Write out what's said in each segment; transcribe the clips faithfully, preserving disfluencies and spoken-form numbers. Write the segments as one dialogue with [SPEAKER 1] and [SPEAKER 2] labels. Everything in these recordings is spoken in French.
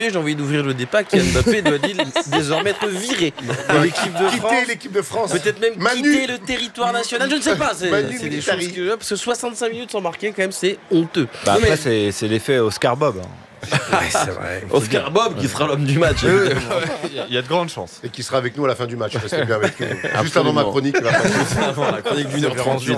[SPEAKER 1] J'ai envie d'ouvrir le débat. Kylian Mbappé doit désormais être viré de l'équipe de France.
[SPEAKER 2] Quitter l'équipe de France.
[SPEAKER 1] Peut-être même
[SPEAKER 2] Manu.
[SPEAKER 1] quitter le territoire national. Je ne sais pas. C'est,
[SPEAKER 2] Manu
[SPEAKER 1] c'est des
[SPEAKER 2] Militari.
[SPEAKER 1] choses que parce que soixante-cinq minutes sans marquer, quand même, c'est honteux.
[SPEAKER 3] Bah
[SPEAKER 1] Non,
[SPEAKER 3] après,
[SPEAKER 1] mais-
[SPEAKER 3] c'est, c'est l'effet Oscar Bob. hein.
[SPEAKER 2] Ouais, c'est vrai.
[SPEAKER 1] Oscar Bob qui sera l'homme du match. évidemment.
[SPEAKER 4] Il y a- il y a de grandes chances.
[SPEAKER 2] Et qui sera avec nous à la fin du match. Restez bien avec nous. Juste
[SPEAKER 1] Absolument.
[SPEAKER 2] avant ma chronique. il va passer.
[SPEAKER 1] Avant la chronique d'une heure trente-huit.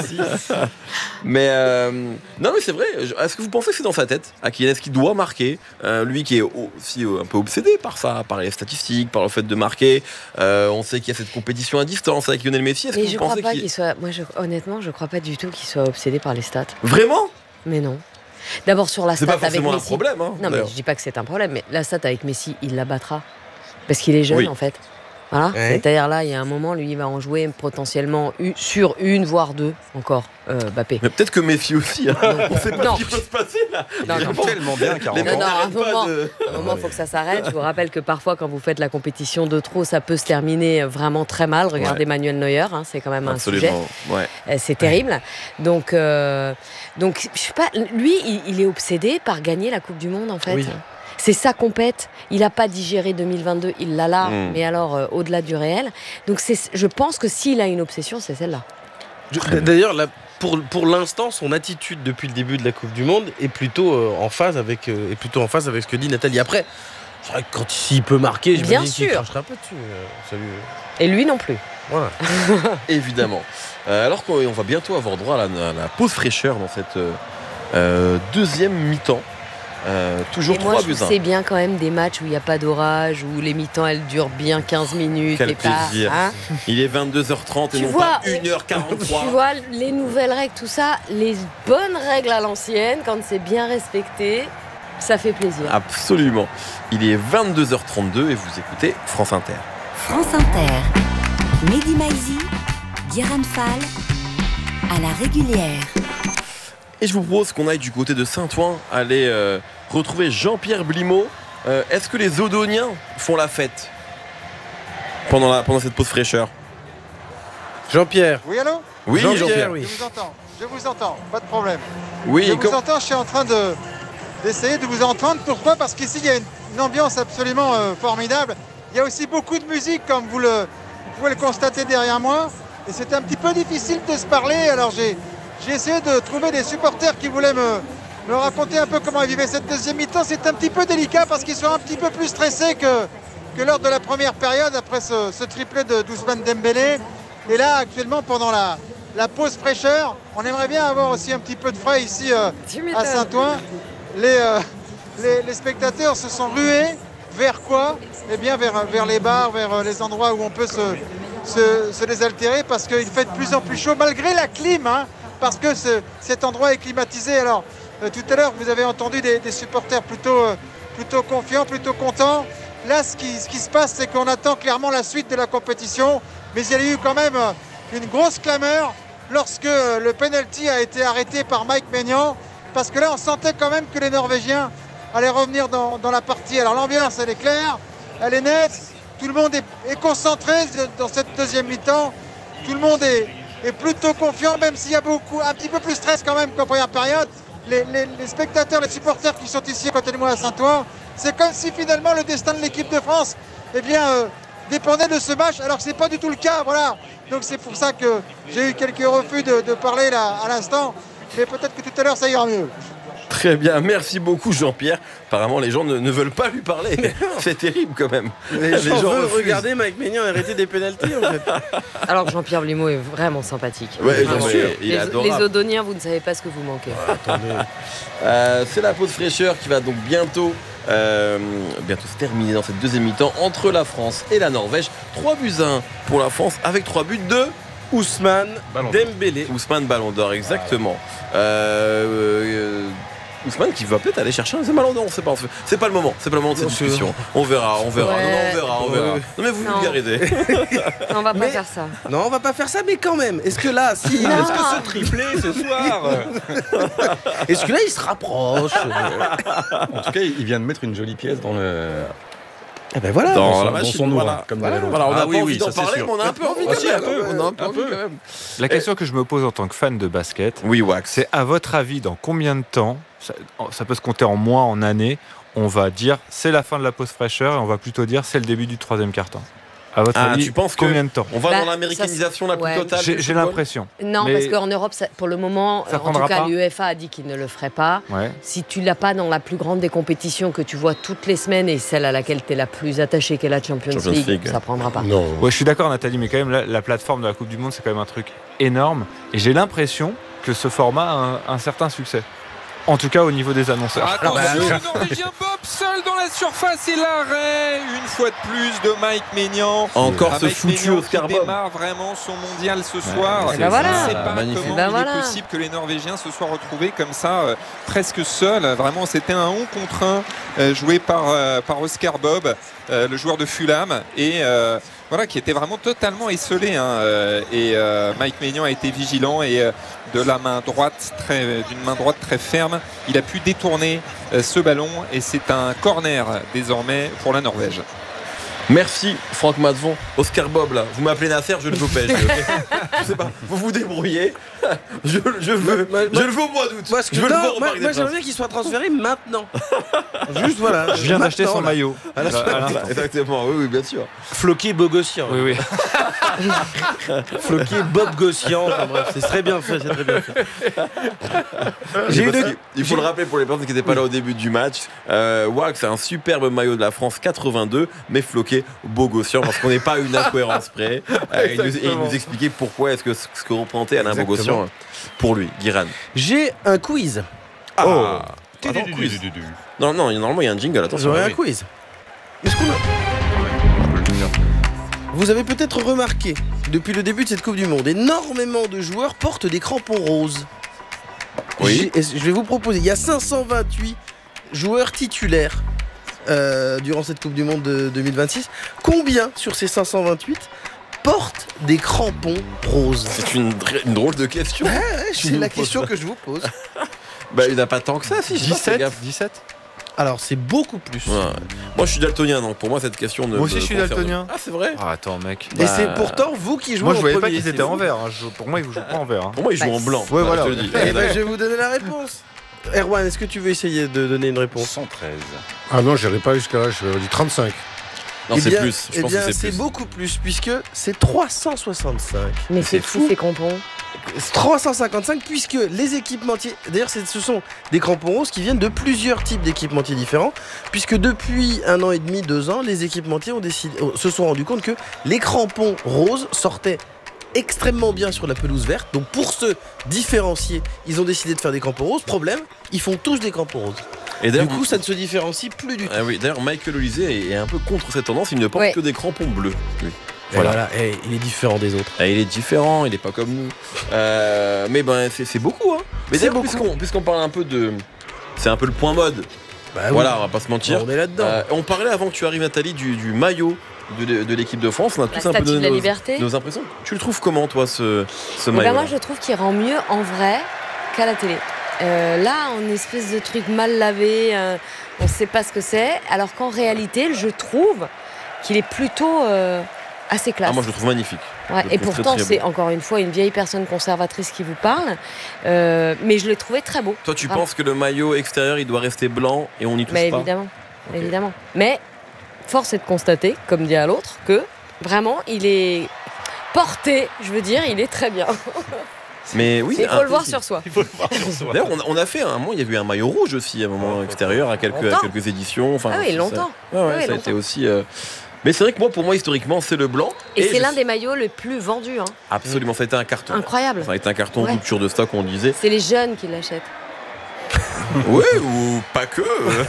[SPEAKER 1] Mais euh, non, mais c'est vrai. Est-ce que vous pensez que c'est dans sa tête à Kylian, est-ce qu'il doit marquer euh, lui qui est aussi euh, un peu obsédé par ça, par les statistiques, par le fait de marquer. Euh, on sait qu'il y a cette compétition à distance avec Lionel Messi. Est-ce
[SPEAKER 5] Mais
[SPEAKER 1] que
[SPEAKER 5] je
[SPEAKER 1] vous
[SPEAKER 5] crois
[SPEAKER 1] pensez
[SPEAKER 5] pas
[SPEAKER 1] qu'il
[SPEAKER 5] qu'il soit. Moi, je... honnêtement, je crois pas du tout qu'il soit obsédé par les stats.
[SPEAKER 1] vraiment
[SPEAKER 5] Mais non. D'abord sur la
[SPEAKER 1] c'est
[SPEAKER 5] stat
[SPEAKER 1] pas
[SPEAKER 5] avec
[SPEAKER 1] forcément un
[SPEAKER 5] Messi.
[SPEAKER 1] problème. Hein,
[SPEAKER 5] Non, mais
[SPEAKER 1] d'ailleurs.
[SPEAKER 5] je dis pas que c'est un problème, mais la stat avec Messi, il la battra. Parce qu'il est jeune,
[SPEAKER 1] Oui.
[SPEAKER 5] en fait. Voilà.
[SPEAKER 1] Ouais.
[SPEAKER 5] C'est-à-dire là, il y a un moment, lui, il va en jouer potentiellement u- sur une, voire deux encore, euh, Mbappé.
[SPEAKER 1] Mais peut-être que Messi aussi. Hein. On sait pas
[SPEAKER 5] Non.
[SPEAKER 1] ce qui peut se passer là.
[SPEAKER 5] Non, non.
[SPEAKER 4] Tellement bien,
[SPEAKER 1] Les
[SPEAKER 4] quarante
[SPEAKER 5] Non,
[SPEAKER 1] mecs
[SPEAKER 5] non, à un
[SPEAKER 1] n'arrêtent pas
[SPEAKER 5] moment,
[SPEAKER 1] de-
[SPEAKER 5] à un moment, il faut que ça s'arrête. Je vous rappelle que parfois, quand vous faites la compétition de trop, ça peut se terminer vraiment très mal. Regardez
[SPEAKER 1] Ouais.
[SPEAKER 5] Manuel Neuer, hein, c'est quand même un sujet.
[SPEAKER 1] Absolument. Ouais.
[SPEAKER 5] Euh, C'est terrible. Donc, euh, donc, je sais pas. Lui, il, il est obsédé par gagner la Coupe du Monde, en fait.
[SPEAKER 1] Oui.
[SPEAKER 5] C'est sa compète. Il n'a pas digéré deux mille vingt-deux. Il l'a là,
[SPEAKER 1] Mm.
[SPEAKER 5] mais alors euh, au-delà du réel. Donc, c'est, je pense que s'il a une obsession, c'est celle-là.
[SPEAKER 1] Je-
[SPEAKER 6] D'ailleurs, là, pour, pour l'instant, son attitude depuis le début de la Coupe du Monde est plutôt euh, en phase avec euh, est plutôt en phase avec ce que dit Nathalie. Après, c'est vrai que quand s'il peut marquer,
[SPEAKER 5] Bien
[SPEAKER 6] j'imagine qu'il
[SPEAKER 5] sûr.
[SPEAKER 6] cracherait un peu dessus. euh, salut.
[SPEAKER 5] Et lui non plus.
[SPEAKER 6] Voilà.
[SPEAKER 1] Évidemment. Euh, alors qu'on on va bientôt avoir droit à la, à la pause fraîcheur dans cette euh, euh, deuxième mi-temps. Euh, toujours
[SPEAKER 5] Et moi,
[SPEAKER 1] trois
[SPEAKER 5] je
[SPEAKER 1] buts
[SPEAKER 5] trouve
[SPEAKER 1] un.
[SPEAKER 5] que c'est bien quand même des matchs où il n'y a pas d'orage, où les mi-temps elles durent bien quinze minutes.
[SPEAKER 1] Quel
[SPEAKER 5] et pas,
[SPEAKER 1] plaisir.
[SPEAKER 5] hein.
[SPEAKER 1] Il est vingt-deux heures trente et
[SPEAKER 5] Tu
[SPEAKER 1] non
[SPEAKER 5] vois,
[SPEAKER 1] pas une heure quarante-trois.
[SPEAKER 5] Tu vois, les nouvelles règles, tout ça, les bonnes règles à l'ancienne, quand c'est bien respecté, ça fait plaisir.
[SPEAKER 1] Absolument. Il est vingt-deux heures trente-deux et vous écoutez France Inter.
[SPEAKER 7] France Inter, Mehdi Maizi, Guérin Fall, à la régulière.
[SPEAKER 1] Et je vous propose qu'on aille du côté de Saint-Ouen, aller euh, retrouver Jean-Pierre Blimaud. Euh, est-ce que les Odoniens font la fête pendant, la, pendant cette pause fraîcheur?
[SPEAKER 6] Jean-Pierre.
[SPEAKER 8] Oui, allô?
[SPEAKER 1] Oui,
[SPEAKER 6] Jean-Pierre,
[SPEAKER 1] Jean-Pierre.
[SPEAKER 6] oui.
[SPEAKER 8] Je vous entends, je vous entends, pas de problème.
[SPEAKER 1] Oui,
[SPEAKER 8] je vous
[SPEAKER 1] com-
[SPEAKER 8] entends, je suis en train de, d'essayer de vous entendre. Pourquoi? Parce qu'ici, il y a une, une ambiance absolument euh, formidable. Il y a aussi beaucoup de musique, comme vous, le, vous pouvez le constater derrière moi. Et c'est un petit peu difficile de se parler. Alors, j'ai, j'ai essayé de trouver des supporters qui voulaient me, me raconter un peu comment ils vivaient cette deuxième mi-temps. C'est un petit peu délicat parce qu'ils sont un petit peu plus stressés que, que lors de la première période, après ce, ce triplé de Ousmane Dembélé. Et là, actuellement, pendant la, la pause fraîcheur, on aimerait bien avoir aussi un petit peu de frais ici euh,
[SPEAKER 5] Tu
[SPEAKER 8] à
[SPEAKER 5] m'étonnes.
[SPEAKER 8] Saint-Ouen. Les, euh, les, les spectateurs se sont rués vers quoi? Eh bien, vers, vers les bars, vers euh, les endroits où on peut se, se, se désaltérer parce qu'il fait de plus en plus chaud, malgré la clim, hein, parce que ce- cet endroit est climatisé. Alors, euh, tout à l'heure, vous avez entendu des, des supporters plutôt, euh, plutôt confiants, plutôt contents. Là, ce qui, ce qui se passe, c'est qu'on attend clairement la suite de la compétition. Mais il y a eu quand même euh, une grosse clameur lorsque euh, le penalty a été arrêté par Mike Maignan. Parce que là, on sentait quand même que les Norvégiens allaient revenir dans, dans la partie. Alors l'ambiance, elle est claire, elle est nette. Tout le monde est, est concentré dans cette deuxième mi-temps. Tout le monde est, est plutôt confiant, même s'il y a beaucoup, un petit peu plus de stress quand même qu'en première période. Les, les- les spectateurs, les supporters qui sont ici à côté de moi à Saint-Ouen, c'est comme si finalement le destin de l'équipe de France, eh bien, euh, dépendait de ce match, alors que c'est pas du tout le cas, voilà. Donc c'est pour ça que j'ai eu quelques refus de, de parler là à l'instant, mais peut-être que tout à l'heure ça ira mieux.
[SPEAKER 1] Très bien, merci beaucoup Jean-Pierre. Apparemment les gens ne, ne veulent pas lui parler. C'est terrible quand même.
[SPEAKER 6] Les gens veulent
[SPEAKER 1] refusent.
[SPEAKER 6] regarder Mike Maignan arrêter des pénaltys en fait.
[SPEAKER 5] Alors que Jean-Pierre Blimaud est vraiment sympathique.
[SPEAKER 1] Ouais,
[SPEAKER 5] Vraiment.
[SPEAKER 1] bien sûr, il est
[SPEAKER 5] Les,
[SPEAKER 1] adorable.
[SPEAKER 5] les Odoniens, vous ne savez pas ce que vous manquez.
[SPEAKER 1] Euh, c'est la pause fraîcheur qui va donc bientôt, euh, bientôt se terminer dans cette deuxième mi-temps entre la France et la Norvège. trois buts à un pour la France avec trois buts de
[SPEAKER 6] Ousmane
[SPEAKER 4] Ballon d'Or.
[SPEAKER 6] Dembélé.
[SPEAKER 1] Ousmane Ballon d'Or, exactement. Euh, euh, Ousmane qui va peut-être aller chercher un deuxième Ballon d'Or, on sait pas. C'est pas le moment, c'est pas le moment de cette
[SPEAKER 6] Non, c'est-
[SPEAKER 1] discussion. On verra, on verra.
[SPEAKER 5] Ouais.
[SPEAKER 1] Non, non, on verra, on verra.
[SPEAKER 6] Ouais.
[SPEAKER 1] Non mais vous
[SPEAKER 5] Non.
[SPEAKER 1] vulgarisez.
[SPEAKER 5] Non, on va pas
[SPEAKER 6] Mais-
[SPEAKER 5] faire ça.
[SPEAKER 6] Non, on va pas faire ça, mais quand même. Est-ce que là, si,
[SPEAKER 5] Non.
[SPEAKER 6] est-ce que,
[SPEAKER 4] Ce triplé ce soir
[SPEAKER 6] est-ce que là, il se rapproche
[SPEAKER 4] En tout cas, il vient de mettre une jolie pièce dans le.
[SPEAKER 6] Eh ben voilà.
[SPEAKER 1] Dans
[SPEAKER 4] son-
[SPEAKER 1] la
[SPEAKER 4] dans
[SPEAKER 1] machine,
[SPEAKER 4] son
[SPEAKER 1] voilà.
[SPEAKER 4] noir, comme
[SPEAKER 1] Voilà,
[SPEAKER 4] dirait l'autre.
[SPEAKER 1] voilà, on n'a
[SPEAKER 4] Ah
[SPEAKER 1] pas
[SPEAKER 4] oui,
[SPEAKER 1] envie
[SPEAKER 4] oui,
[SPEAKER 1] d'en
[SPEAKER 4] ça, c'est
[SPEAKER 1] parler,
[SPEAKER 4] sûr.
[SPEAKER 1] mais on a un peu envie
[SPEAKER 4] Ah,
[SPEAKER 1] de
[SPEAKER 4] si,
[SPEAKER 1] dire,
[SPEAKER 4] un peu,
[SPEAKER 1] quand même. On a un peu
[SPEAKER 4] un
[SPEAKER 1] envie
[SPEAKER 4] peu.
[SPEAKER 1] quand même.
[SPEAKER 3] La question que je me pose en tant que fan de basket,
[SPEAKER 1] Oui, Wax.
[SPEAKER 3] c'est à votre avis, dans combien de temps, ça, ça peut se compter en mois, en années, on va dire c'est la fin de la pause fraîcheur et on va plutôt dire c'est le début du troisième quart-temps. À votre
[SPEAKER 1] Ah,
[SPEAKER 3] avis,
[SPEAKER 1] tu penses
[SPEAKER 3] combien
[SPEAKER 1] que
[SPEAKER 3] de temps
[SPEAKER 1] on va
[SPEAKER 5] Bah,
[SPEAKER 1] dans l'américanisation la plus
[SPEAKER 5] ouais.
[SPEAKER 1] totale
[SPEAKER 3] J'ai
[SPEAKER 1] du
[SPEAKER 3] j'ai
[SPEAKER 1] football
[SPEAKER 3] l'impression.
[SPEAKER 5] Non,
[SPEAKER 3] Mais-
[SPEAKER 5] parce qu'en Europe, ça- pour le moment,
[SPEAKER 3] Ça
[SPEAKER 5] en tout
[SPEAKER 3] prendra
[SPEAKER 5] cas,
[SPEAKER 3] pas
[SPEAKER 5] l'UEFA a dit qu'il ne le ferait pas.
[SPEAKER 3] Ouais.
[SPEAKER 5] Si tu l'as pas dans la plus grande des compétitions que tu vois toutes les semaines et celle à laquelle tu es la plus attachée, qui est la Champions,
[SPEAKER 1] Champions
[SPEAKER 5] League,
[SPEAKER 1] League.
[SPEAKER 5] ça prendra pas.
[SPEAKER 2] Non.
[SPEAKER 3] Ouais, je suis d'accord Nathalie, mais quand même la, la plateforme de la Coupe du Monde c'est quand même un truc énorme et j'ai l'impression que ce format a un, un certain succès. En tout cas au niveau des annonceurs.
[SPEAKER 9] Attention, le Norvégien Bob seul dans la surface et l'arrêt une fois de plus de Mike Maignan.
[SPEAKER 1] Encore
[SPEAKER 9] Ah,
[SPEAKER 1] ce
[SPEAKER 9] Mike
[SPEAKER 1] foutu
[SPEAKER 9] Maignan
[SPEAKER 1] Oscar
[SPEAKER 9] qui
[SPEAKER 1] Bob.
[SPEAKER 9] démarre vraiment son mondial ce soir.
[SPEAKER 5] Et ben voilà.
[SPEAKER 9] Je ne sais pas
[SPEAKER 1] Magnifique.
[SPEAKER 9] comment
[SPEAKER 5] Et ben
[SPEAKER 9] il
[SPEAKER 5] voilà.
[SPEAKER 9] est possible que les Norvégiens se soient retrouvés comme ça, euh, presque seuls. Vraiment, c'était un on contre un euh, joué par, euh, par Oscar Bob, euh, le joueur de Fulham. Et euh, voilà, qui était vraiment totalement esselé. Hein, euh, et euh, Mike Maignan a été vigilant et euh, de la main droite, très, d'une main droite très ferme, il a pu détourner euh, ce ballon et c'est un corner désormais pour la Norvège.
[SPEAKER 1] Merci Franck Matvon. Oscar Bob là, vous m'appelez Nasser, je le veux pêche. Je sais pas, vous vous débrouillez. Je, je veux,
[SPEAKER 6] Moi-
[SPEAKER 1] je le veux au mois d'août.
[SPEAKER 6] Moi, ce que
[SPEAKER 1] je veux le
[SPEAKER 6] non,
[SPEAKER 1] voir au
[SPEAKER 6] moi,
[SPEAKER 1] Parc des
[SPEAKER 6] moi, j'aimerais
[SPEAKER 1] Princes.
[SPEAKER 6] bien qu'il soit transféré maintenant. Juste voilà.
[SPEAKER 3] Je viens d'acheter
[SPEAKER 6] Maintenant,
[SPEAKER 3] son
[SPEAKER 6] là.
[SPEAKER 3] maillot.
[SPEAKER 6] À la
[SPEAKER 3] Là, à l'instant.
[SPEAKER 1] Exactement, oui, oui, bien sûr.
[SPEAKER 6] Floqué Bogossian.
[SPEAKER 3] Oui, oui.
[SPEAKER 6] Floqué Bob Gossian. Enfin, bref, c'est très bien fait, c'est très bien fait. J'ai eu
[SPEAKER 1] Parce
[SPEAKER 6] le-
[SPEAKER 1] que, il faut le rappeler pour les personnes qui n'étaient pas là au début du match. Euh, Wax a un superbe maillot de la France quatre-vingt-deux, mais floqué Bogossian parce qu'on n'est pas à une incohérence près. Euh, il nous, et il nous expliquait pourquoi est-ce que ce que représentait Alain
[SPEAKER 2] Exactement.
[SPEAKER 1] Bogossian euh, pour lui, Guiran.
[SPEAKER 6] J'ai un quiz.
[SPEAKER 1] Ah, attends, quiz. Non, non, normalement il y a un jingle. Attention.
[SPEAKER 6] J'aurais
[SPEAKER 1] Ah
[SPEAKER 6] un
[SPEAKER 1] oui.
[SPEAKER 6] quiz. Est-ce qu'on a- Vous avez peut-être remarqué, depuis le début de cette Coupe du Monde, énormément de joueurs portent des crampons roses.
[SPEAKER 1] Oui.
[SPEAKER 6] J'ai- Je vais vous proposer, il y a cinq cent vingt-huit joueurs titulaires euh, durant cette Coupe du Monde de deux mille vingt-six. Combien sur ces cinq cent vingt-huit portent des crampons roses?
[SPEAKER 1] C'est une, dr- une drôle de question.
[SPEAKER 6] Ouais,
[SPEAKER 1] Tu
[SPEAKER 6] c'est
[SPEAKER 1] nous
[SPEAKER 6] la
[SPEAKER 1] poses
[SPEAKER 6] question
[SPEAKER 1] ça.
[SPEAKER 6] que je vous pose.
[SPEAKER 1] Bah, il n'y en a pas tant que ça, si. je sais pas, fais
[SPEAKER 3] dix-sept
[SPEAKER 1] gaffe.
[SPEAKER 3] dix-sept
[SPEAKER 6] Alors, c'est beaucoup plus.
[SPEAKER 1] Ouais. Moi, je suis daltonien, donc pour moi, cette question ne.
[SPEAKER 3] Moi aussi,
[SPEAKER 1] me
[SPEAKER 3] je suis
[SPEAKER 1] concerne
[SPEAKER 3] daltonien.
[SPEAKER 1] pas. Ah, c'est vrai.
[SPEAKER 3] Ah, attends mec.
[SPEAKER 6] Et
[SPEAKER 1] Bah,
[SPEAKER 6] c'est pourtant vous qui jouez
[SPEAKER 3] Moi je
[SPEAKER 6] en
[SPEAKER 3] voyais pas
[SPEAKER 6] premier,
[SPEAKER 3] qu'ils
[SPEAKER 6] c'est
[SPEAKER 3] étaient
[SPEAKER 6] fou.
[SPEAKER 3] en vert. hein. Je- Pour moi ils jouent pas en vert. hein.
[SPEAKER 1] Pour moi, ils jouent
[SPEAKER 5] Bah,
[SPEAKER 1] en blanc.
[SPEAKER 3] ouais,
[SPEAKER 1] Voilà,
[SPEAKER 3] voilà.
[SPEAKER 1] je te le dis.
[SPEAKER 6] Eh ben, je vais vous donner la réponse. Erwan, est-ce que tu veux essayer de donner une réponse?
[SPEAKER 9] cent treize.
[SPEAKER 2] Ah non, j'irai pas jusqu'à là, je dis trente-cinq.
[SPEAKER 1] Non,
[SPEAKER 6] Eh
[SPEAKER 1] c'est
[SPEAKER 6] bien-
[SPEAKER 1] plus. Je
[SPEAKER 6] eh
[SPEAKER 1] pense
[SPEAKER 6] bien,
[SPEAKER 1] que c'est
[SPEAKER 6] c'est
[SPEAKER 1] plus.
[SPEAKER 6] beaucoup plus, puisque c'est trois cent soixante-cinq.
[SPEAKER 5] Mais
[SPEAKER 1] C'est
[SPEAKER 5] c'est fou
[SPEAKER 1] fou.
[SPEAKER 5] ces crampons.
[SPEAKER 6] trois cent cinquante-cinq, puisque les équipementiers. D'ailleurs, c'est- ce sont des crampons roses qui viennent de plusieurs types d'équipementiers différents, puisque depuis un an et demi, deux ans, les équipementiers ont décidé, se sont rendus compte que les crampons roses sortaient extrêmement bien sur la pelouse verte. Donc, pour se différencier, ils ont décidé de faire des crampons roses. Problème, ils font tous des crampons roses.
[SPEAKER 1] Et
[SPEAKER 6] Du
[SPEAKER 1] d'ailleurs,
[SPEAKER 6] coup, ça ne se différencie plus du tout.
[SPEAKER 1] ah oui, d'ailleurs, Michael Olysée est un peu contre cette tendance. Il ne porte
[SPEAKER 5] Ouais.
[SPEAKER 1] que des crampons bleus. lui.
[SPEAKER 6] Et voilà, et il est différent des autres.
[SPEAKER 1] Ah, il est différent, il est pas comme nous. Euh, mais ben, c'est c'est beaucoup. Hein. Mais
[SPEAKER 6] C'est
[SPEAKER 1] d'ailleurs,
[SPEAKER 6] beaucoup.
[SPEAKER 1] puisqu'on puisqu'on parle un peu de. C'est un peu le point mode.
[SPEAKER 6] Bah oui.
[SPEAKER 1] Voilà, on va pas se mentir.
[SPEAKER 6] On est là-dedans.
[SPEAKER 1] Euh, on parlait avant que tu arrives, Nathalie, du, du maillot de, de l'équipe de France. On a
[SPEAKER 5] La
[SPEAKER 1] tous un peu
[SPEAKER 5] statue de
[SPEAKER 1] donné
[SPEAKER 5] la
[SPEAKER 1] nos,
[SPEAKER 5] liberté.
[SPEAKER 1] nos impressions. Tu le trouves comment, toi, ce, ce
[SPEAKER 5] Eh ben,
[SPEAKER 1] maillot
[SPEAKER 5] moi, je trouve qu'il rend mieux en vrai qu'à la télé. Euh, là, en espèce de truc mal lavé, euh, on ne sait pas ce que c'est. Alors qu'en réalité, je trouve qu'il est plutôt euh, assez classe.
[SPEAKER 1] Ah, moi, je le trouve magnifique.
[SPEAKER 5] Ouais,
[SPEAKER 1] je le
[SPEAKER 5] et
[SPEAKER 1] trouve très,
[SPEAKER 5] pourtant,
[SPEAKER 1] très
[SPEAKER 5] c'est
[SPEAKER 1] beau.
[SPEAKER 5] encore une fois une vieille personne conservatrice qui vous parle. Euh, mais je l'ai trouvé très beau.
[SPEAKER 1] Toi, tu
[SPEAKER 5] Vraiment.
[SPEAKER 1] penses que le maillot extérieur, il doit rester blanc et on n'y touche
[SPEAKER 5] Mais
[SPEAKER 1] pas
[SPEAKER 5] évidemment,
[SPEAKER 1] Ok.
[SPEAKER 5] évidemment. Mais force est de constater, comme dit à l'autre, que vraiment, il est porté, je veux dire, il est très bien.
[SPEAKER 1] Mais oui,
[SPEAKER 5] Il faut
[SPEAKER 1] un
[SPEAKER 5] le voir
[SPEAKER 1] peu,
[SPEAKER 5] sur soi.
[SPEAKER 1] D'ailleurs, on, a- on a fait un moment, il y a eu un maillot rouge aussi, à un moment extérieur, à quelques, à
[SPEAKER 5] Longtemps.
[SPEAKER 1] quelques éditions. Enfin,
[SPEAKER 5] Ah oui,
[SPEAKER 1] ça-
[SPEAKER 5] longtemps.
[SPEAKER 1] Ouais, ouais,
[SPEAKER 5] Oui,
[SPEAKER 1] ça a
[SPEAKER 5] longtemps.
[SPEAKER 1] été aussi. euh, Mais c'est vrai que moi, pour moi, historiquement, c'est le blanc.
[SPEAKER 5] Et, c'est
[SPEAKER 1] je
[SPEAKER 5] l'un
[SPEAKER 1] suis-
[SPEAKER 5] des maillots les plus vendus. Hein.
[SPEAKER 1] Absolument, ça a été un carton.
[SPEAKER 5] Incroyable.
[SPEAKER 1] Ça a été un carton,
[SPEAKER 5] Ouais.
[SPEAKER 1] rupture de stock, on disait.
[SPEAKER 5] C'est les jeunes qui l'achètent.
[SPEAKER 1] Oui, ou pas que.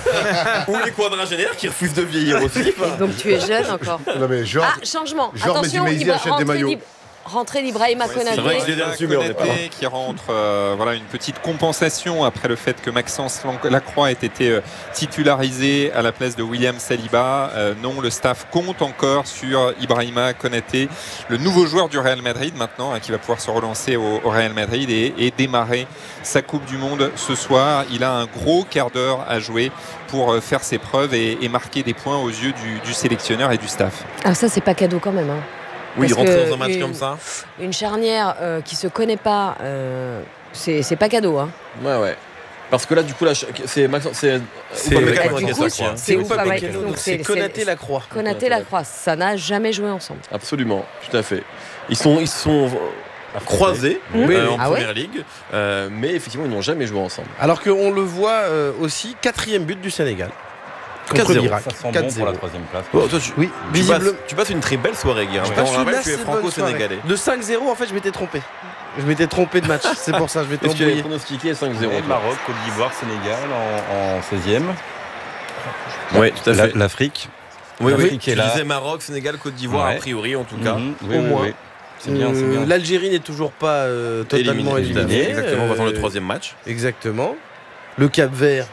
[SPEAKER 1] Ou les quadragénaires qui refusent de vieillir aussi. enfin.
[SPEAKER 5] Donc tu es jeune encore.
[SPEAKER 2] Non mais genre,
[SPEAKER 5] Ah, changement.
[SPEAKER 2] genre,
[SPEAKER 5] Attention,
[SPEAKER 2] Mehdi Maizi
[SPEAKER 5] Ibra-
[SPEAKER 2] achète des
[SPEAKER 5] rentrée
[SPEAKER 2] maillots.
[SPEAKER 5] d'Ib- rentrée d'Ibrahima
[SPEAKER 1] c'est vrai que
[SPEAKER 5] Konaté.
[SPEAKER 1] je l'ai reçu, mais on n'est pas
[SPEAKER 9] Konaté qui rentre, euh, voilà, une petite compensation après le fait que Maxence Lacroix ait été euh, titularisé à la place de William Saliba. Euh, non, le staff compte encore sur Ibrahima Konaté, le nouveau joueur du Real Madrid maintenant, hein, qui va pouvoir se relancer au, au Real Madrid et, et démarrer sa Coupe du Monde ce soir. Il a un gros quart d'heure à jouer pour euh, faire ses preuves et, et marquer des points aux yeux du, du sélectionneur et du staff.
[SPEAKER 5] Ah, ça, c'est pas cadeau quand même. Hein.
[SPEAKER 1] Oui,
[SPEAKER 5] Parce
[SPEAKER 1] rentrer
[SPEAKER 5] que
[SPEAKER 1] dans un match
[SPEAKER 5] une-
[SPEAKER 1] comme ça.
[SPEAKER 5] Une charnière euh, qui se connaît pas, euh, c'est c'est pas cadeau. Hein.
[SPEAKER 1] Ouais, ouais. Parce que là, du coup, là, c'est Maxence, c'est
[SPEAKER 9] C'est-
[SPEAKER 1] Upamecano
[SPEAKER 5] du
[SPEAKER 1] qui est
[SPEAKER 5] coup,
[SPEAKER 1] sacré, hein.
[SPEAKER 5] c'est
[SPEAKER 6] Upamecano,
[SPEAKER 5] Upamecano,
[SPEAKER 6] donc
[SPEAKER 5] donc
[SPEAKER 6] c'est
[SPEAKER 5] c'est-
[SPEAKER 6] Konaté
[SPEAKER 5] c'est-
[SPEAKER 6] Lacroix.
[SPEAKER 5] Konaté Lacroix, ça n'a jamais joué ensemble.
[SPEAKER 1] Absolument, tout à fait. Ils sont, ils sont croisés
[SPEAKER 5] Oui.
[SPEAKER 1] euh, en
[SPEAKER 5] Ah ouais
[SPEAKER 1] première ligue, euh, mais effectivement, ils n'ont jamais joué ensemble.
[SPEAKER 6] Alors qu'on le voit euh, aussi, quatrième but du Sénégal contre
[SPEAKER 1] quatre zéro.
[SPEAKER 6] l'Irak.
[SPEAKER 4] Ça sent bon
[SPEAKER 6] quatre
[SPEAKER 4] pour
[SPEAKER 6] zéro.
[SPEAKER 4] la troisième place.
[SPEAKER 1] Oh, toi, tu,
[SPEAKER 6] Oui,
[SPEAKER 1] tu,
[SPEAKER 6] visible.
[SPEAKER 1] passes, tu passes une très belle soirée, Guillaume.
[SPEAKER 6] Pas
[SPEAKER 1] On
[SPEAKER 6] celui-là,
[SPEAKER 1] rappelle que tu es
[SPEAKER 6] c'est bonne
[SPEAKER 1] franco-sénégalais.
[SPEAKER 6] soirée. Le cinq zéro, en fait, je m'étais trompé. Je m'étais trompé de match, c'est pour ça, je m'étais
[SPEAKER 1] Est-ce que tu avais
[SPEAKER 6] embrouillé.
[SPEAKER 1] pronostiqué cinq zéro?
[SPEAKER 4] Et Maroc, Côte d'Ivoire, Sénégal en, en seizième.
[SPEAKER 1] Oui, tout à
[SPEAKER 4] La-
[SPEAKER 1] fait.
[SPEAKER 4] L'Afrique.
[SPEAKER 1] Oui, oui,
[SPEAKER 4] l'Afrique
[SPEAKER 1] tu
[SPEAKER 4] est là.
[SPEAKER 1] disais Maroc, Sénégal, Côte d'Ivoire,
[SPEAKER 4] Ouais.
[SPEAKER 1] a priori, en tout cas.
[SPEAKER 4] Mhm. Oui,
[SPEAKER 6] au
[SPEAKER 4] oui,
[SPEAKER 6] moins.
[SPEAKER 4] oui. C'est bien, c'est
[SPEAKER 6] Euh,
[SPEAKER 4] bien.
[SPEAKER 6] L'Algérie n'est toujours pas euh, totalement
[SPEAKER 1] Éliminé, tout à fait.
[SPEAKER 6] éliminée.
[SPEAKER 1] Exactement, on va attendre le
[SPEAKER 6] Euh,
[SPEAKER 1] troisième match.
[SPEAKER 6] Exactement. Le Cap Vert.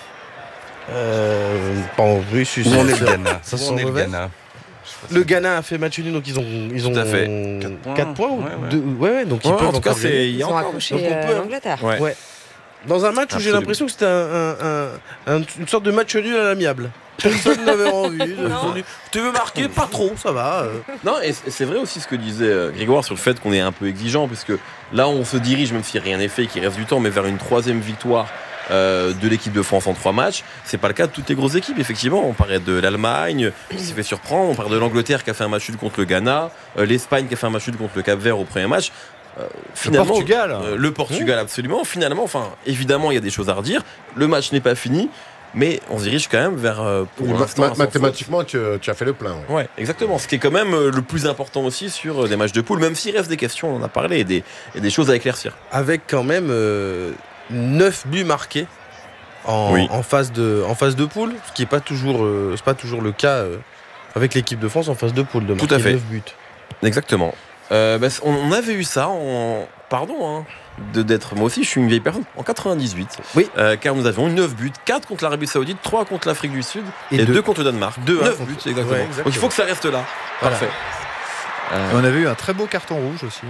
[SPEAKER 6] Euh, bon, oui, je suis
[SPEAKER 4] Où en est
[SPEAKER 6] sûr.
[SPEAKER 4] le Ghana
[SPEAKER 6] Ça
[SPEAKER 4] Où
[SPEAKER 6] sent
[SPEAKER 4] en est le
[SPEAKER 6] mauvais.
[SPEAKER 4] Ghana
[SPEAKER 6] Le Ghana a fait match nul, donc ils ont, ils ont
[SPEAKER 1] Tout à fait.
[SPEAKER 4] Quatre points.
[SPEAKER 6] quatre points ou
[SPEAKER 4] Ouais, ouais.
[SPEAKER 6] deux- ouais, ouais, donc ils
[SPEAKER 1] Ouais,
[SPEAKER 6] peuvent
[SPEAKER 1] en tout cas,
[SPEAKER 6] encore gagner.
[SPEAKER 1] c'est il y
[SPEAKER 5] Ils
[SPEAKER 1] a
[SPEAKER 5] ont
[SPEAKER 1] encore.
[SPEAKER 5] accroché
[SPEAKER 6] donc on
[SPEAKER 5] euh,
[SPEAKER 6] peut-
[SPEAKER 5] l'Angleterre.
[SPEAKER 1] Ouais.
[SPEAKER 6] Ouais. Dans un match où j'ai
[SPEAKER 1] Absolument.
[SPEAKER 6] l'impression que c'était un, un- un- un- une sorte de match nul à l'amiable. Personne n'avait envie. de-
[SPEAKER 5] Non.
[SPEAKER 6] Tu veux marquer? Pas trop, ça va. euh.
[SPEAKER 1] Non, et c'est c'est vrai aussi ce que disait euh, Grégoire sur le fait qu'on est un peu exigeant, puisque là, on se dirige, même si rien n'est fait, qu'il reste du temps, mais vers une troisième victoire euh, de l'équipe de France en trois matchs. C'est pas le cas de toutes les grosses équipes, effectivement. On parlait de l'Allemagne, qui s'est fait surprendre. On parlait de l'Angleterre, qui a fait un match nul contre le Ghana. euh, L'Espagne, qui a fait un match nul contre le Cap-Vert au premier match. Euh, finalement,
[SPEAKER 3] Portugal.
[SPEAKER 1] euh, le Portugal, absolument. Finalement, enfin, évidemment, il y a des choses à redire. Le match n'est pas fini, mais on se dirige quand même vers, euh, pour
[SPEAKER 2] Oui, ma-
[SPEAKER 1] l'instant,
[SPEAKER 2] ma-
[SPEAKER 1] un sans
[SPEAKER 2] mathématiquement, tu, tu as fait le plein. ouais.
[SPEAKER 1] Ouais, exactement. Ce qui est quand même euh, le plus important aussi sur euh, des matchs de poule, même s'il reste des questions, on en a parlé, et des, et des choses à éclaircir.
[SPEAKER 6] Avec quand même euh, neuf buts marqués en,
[SPEAKER 1] Oui.
[SPEAKER 6] en, phase de, en phase de poule, ce qui n'est pas, toujours, euh, c'est pas toujours le cas euh, avec l'équipe de France en phase de poule, de
[SPEAKER 1] Tout
[SPEAKER 6] marquer
[SPEAKER 1] à fait.
[SPEAKER 6] neuf buts.
[SPEAKER 1] Exactement. Euh, bah, on, on avait eu ça en. Pardon, hein, de d'être. Moi aussi, je suis une vieille personne. En quatre-vingt-dix-huit.
[SPEAKER 6] Oui.
[SPEAKER 1] Euh, car nous avions eu neuf buts, quatre contre l'Arabie Saoudite, trois contre l'Afrique du Sud et,
[SPEAKER 6] Et
[SPEAKER 1] deux
[SPEAKER 6] deux.
[SPEAKER 1] contre le Danemark.
[SPEAKER 6] Deux, hein,
[SPEAKER 1] neuf
[SPEAKER 6] contre-
[SPEAKER 1] buts, exactement.
[SPEAKER 6] Ouais, exactement.
[SPEAKER 1] Donc il faut que ça reste là.
[SPEAKER 6] Voilà.
[SPEAKER 1] Parfait.
[SPEAKER 3] Et
[SPEAKER 1] Euh,
[SPEAKER 3] on avait eu un très beau carton rouge aussi.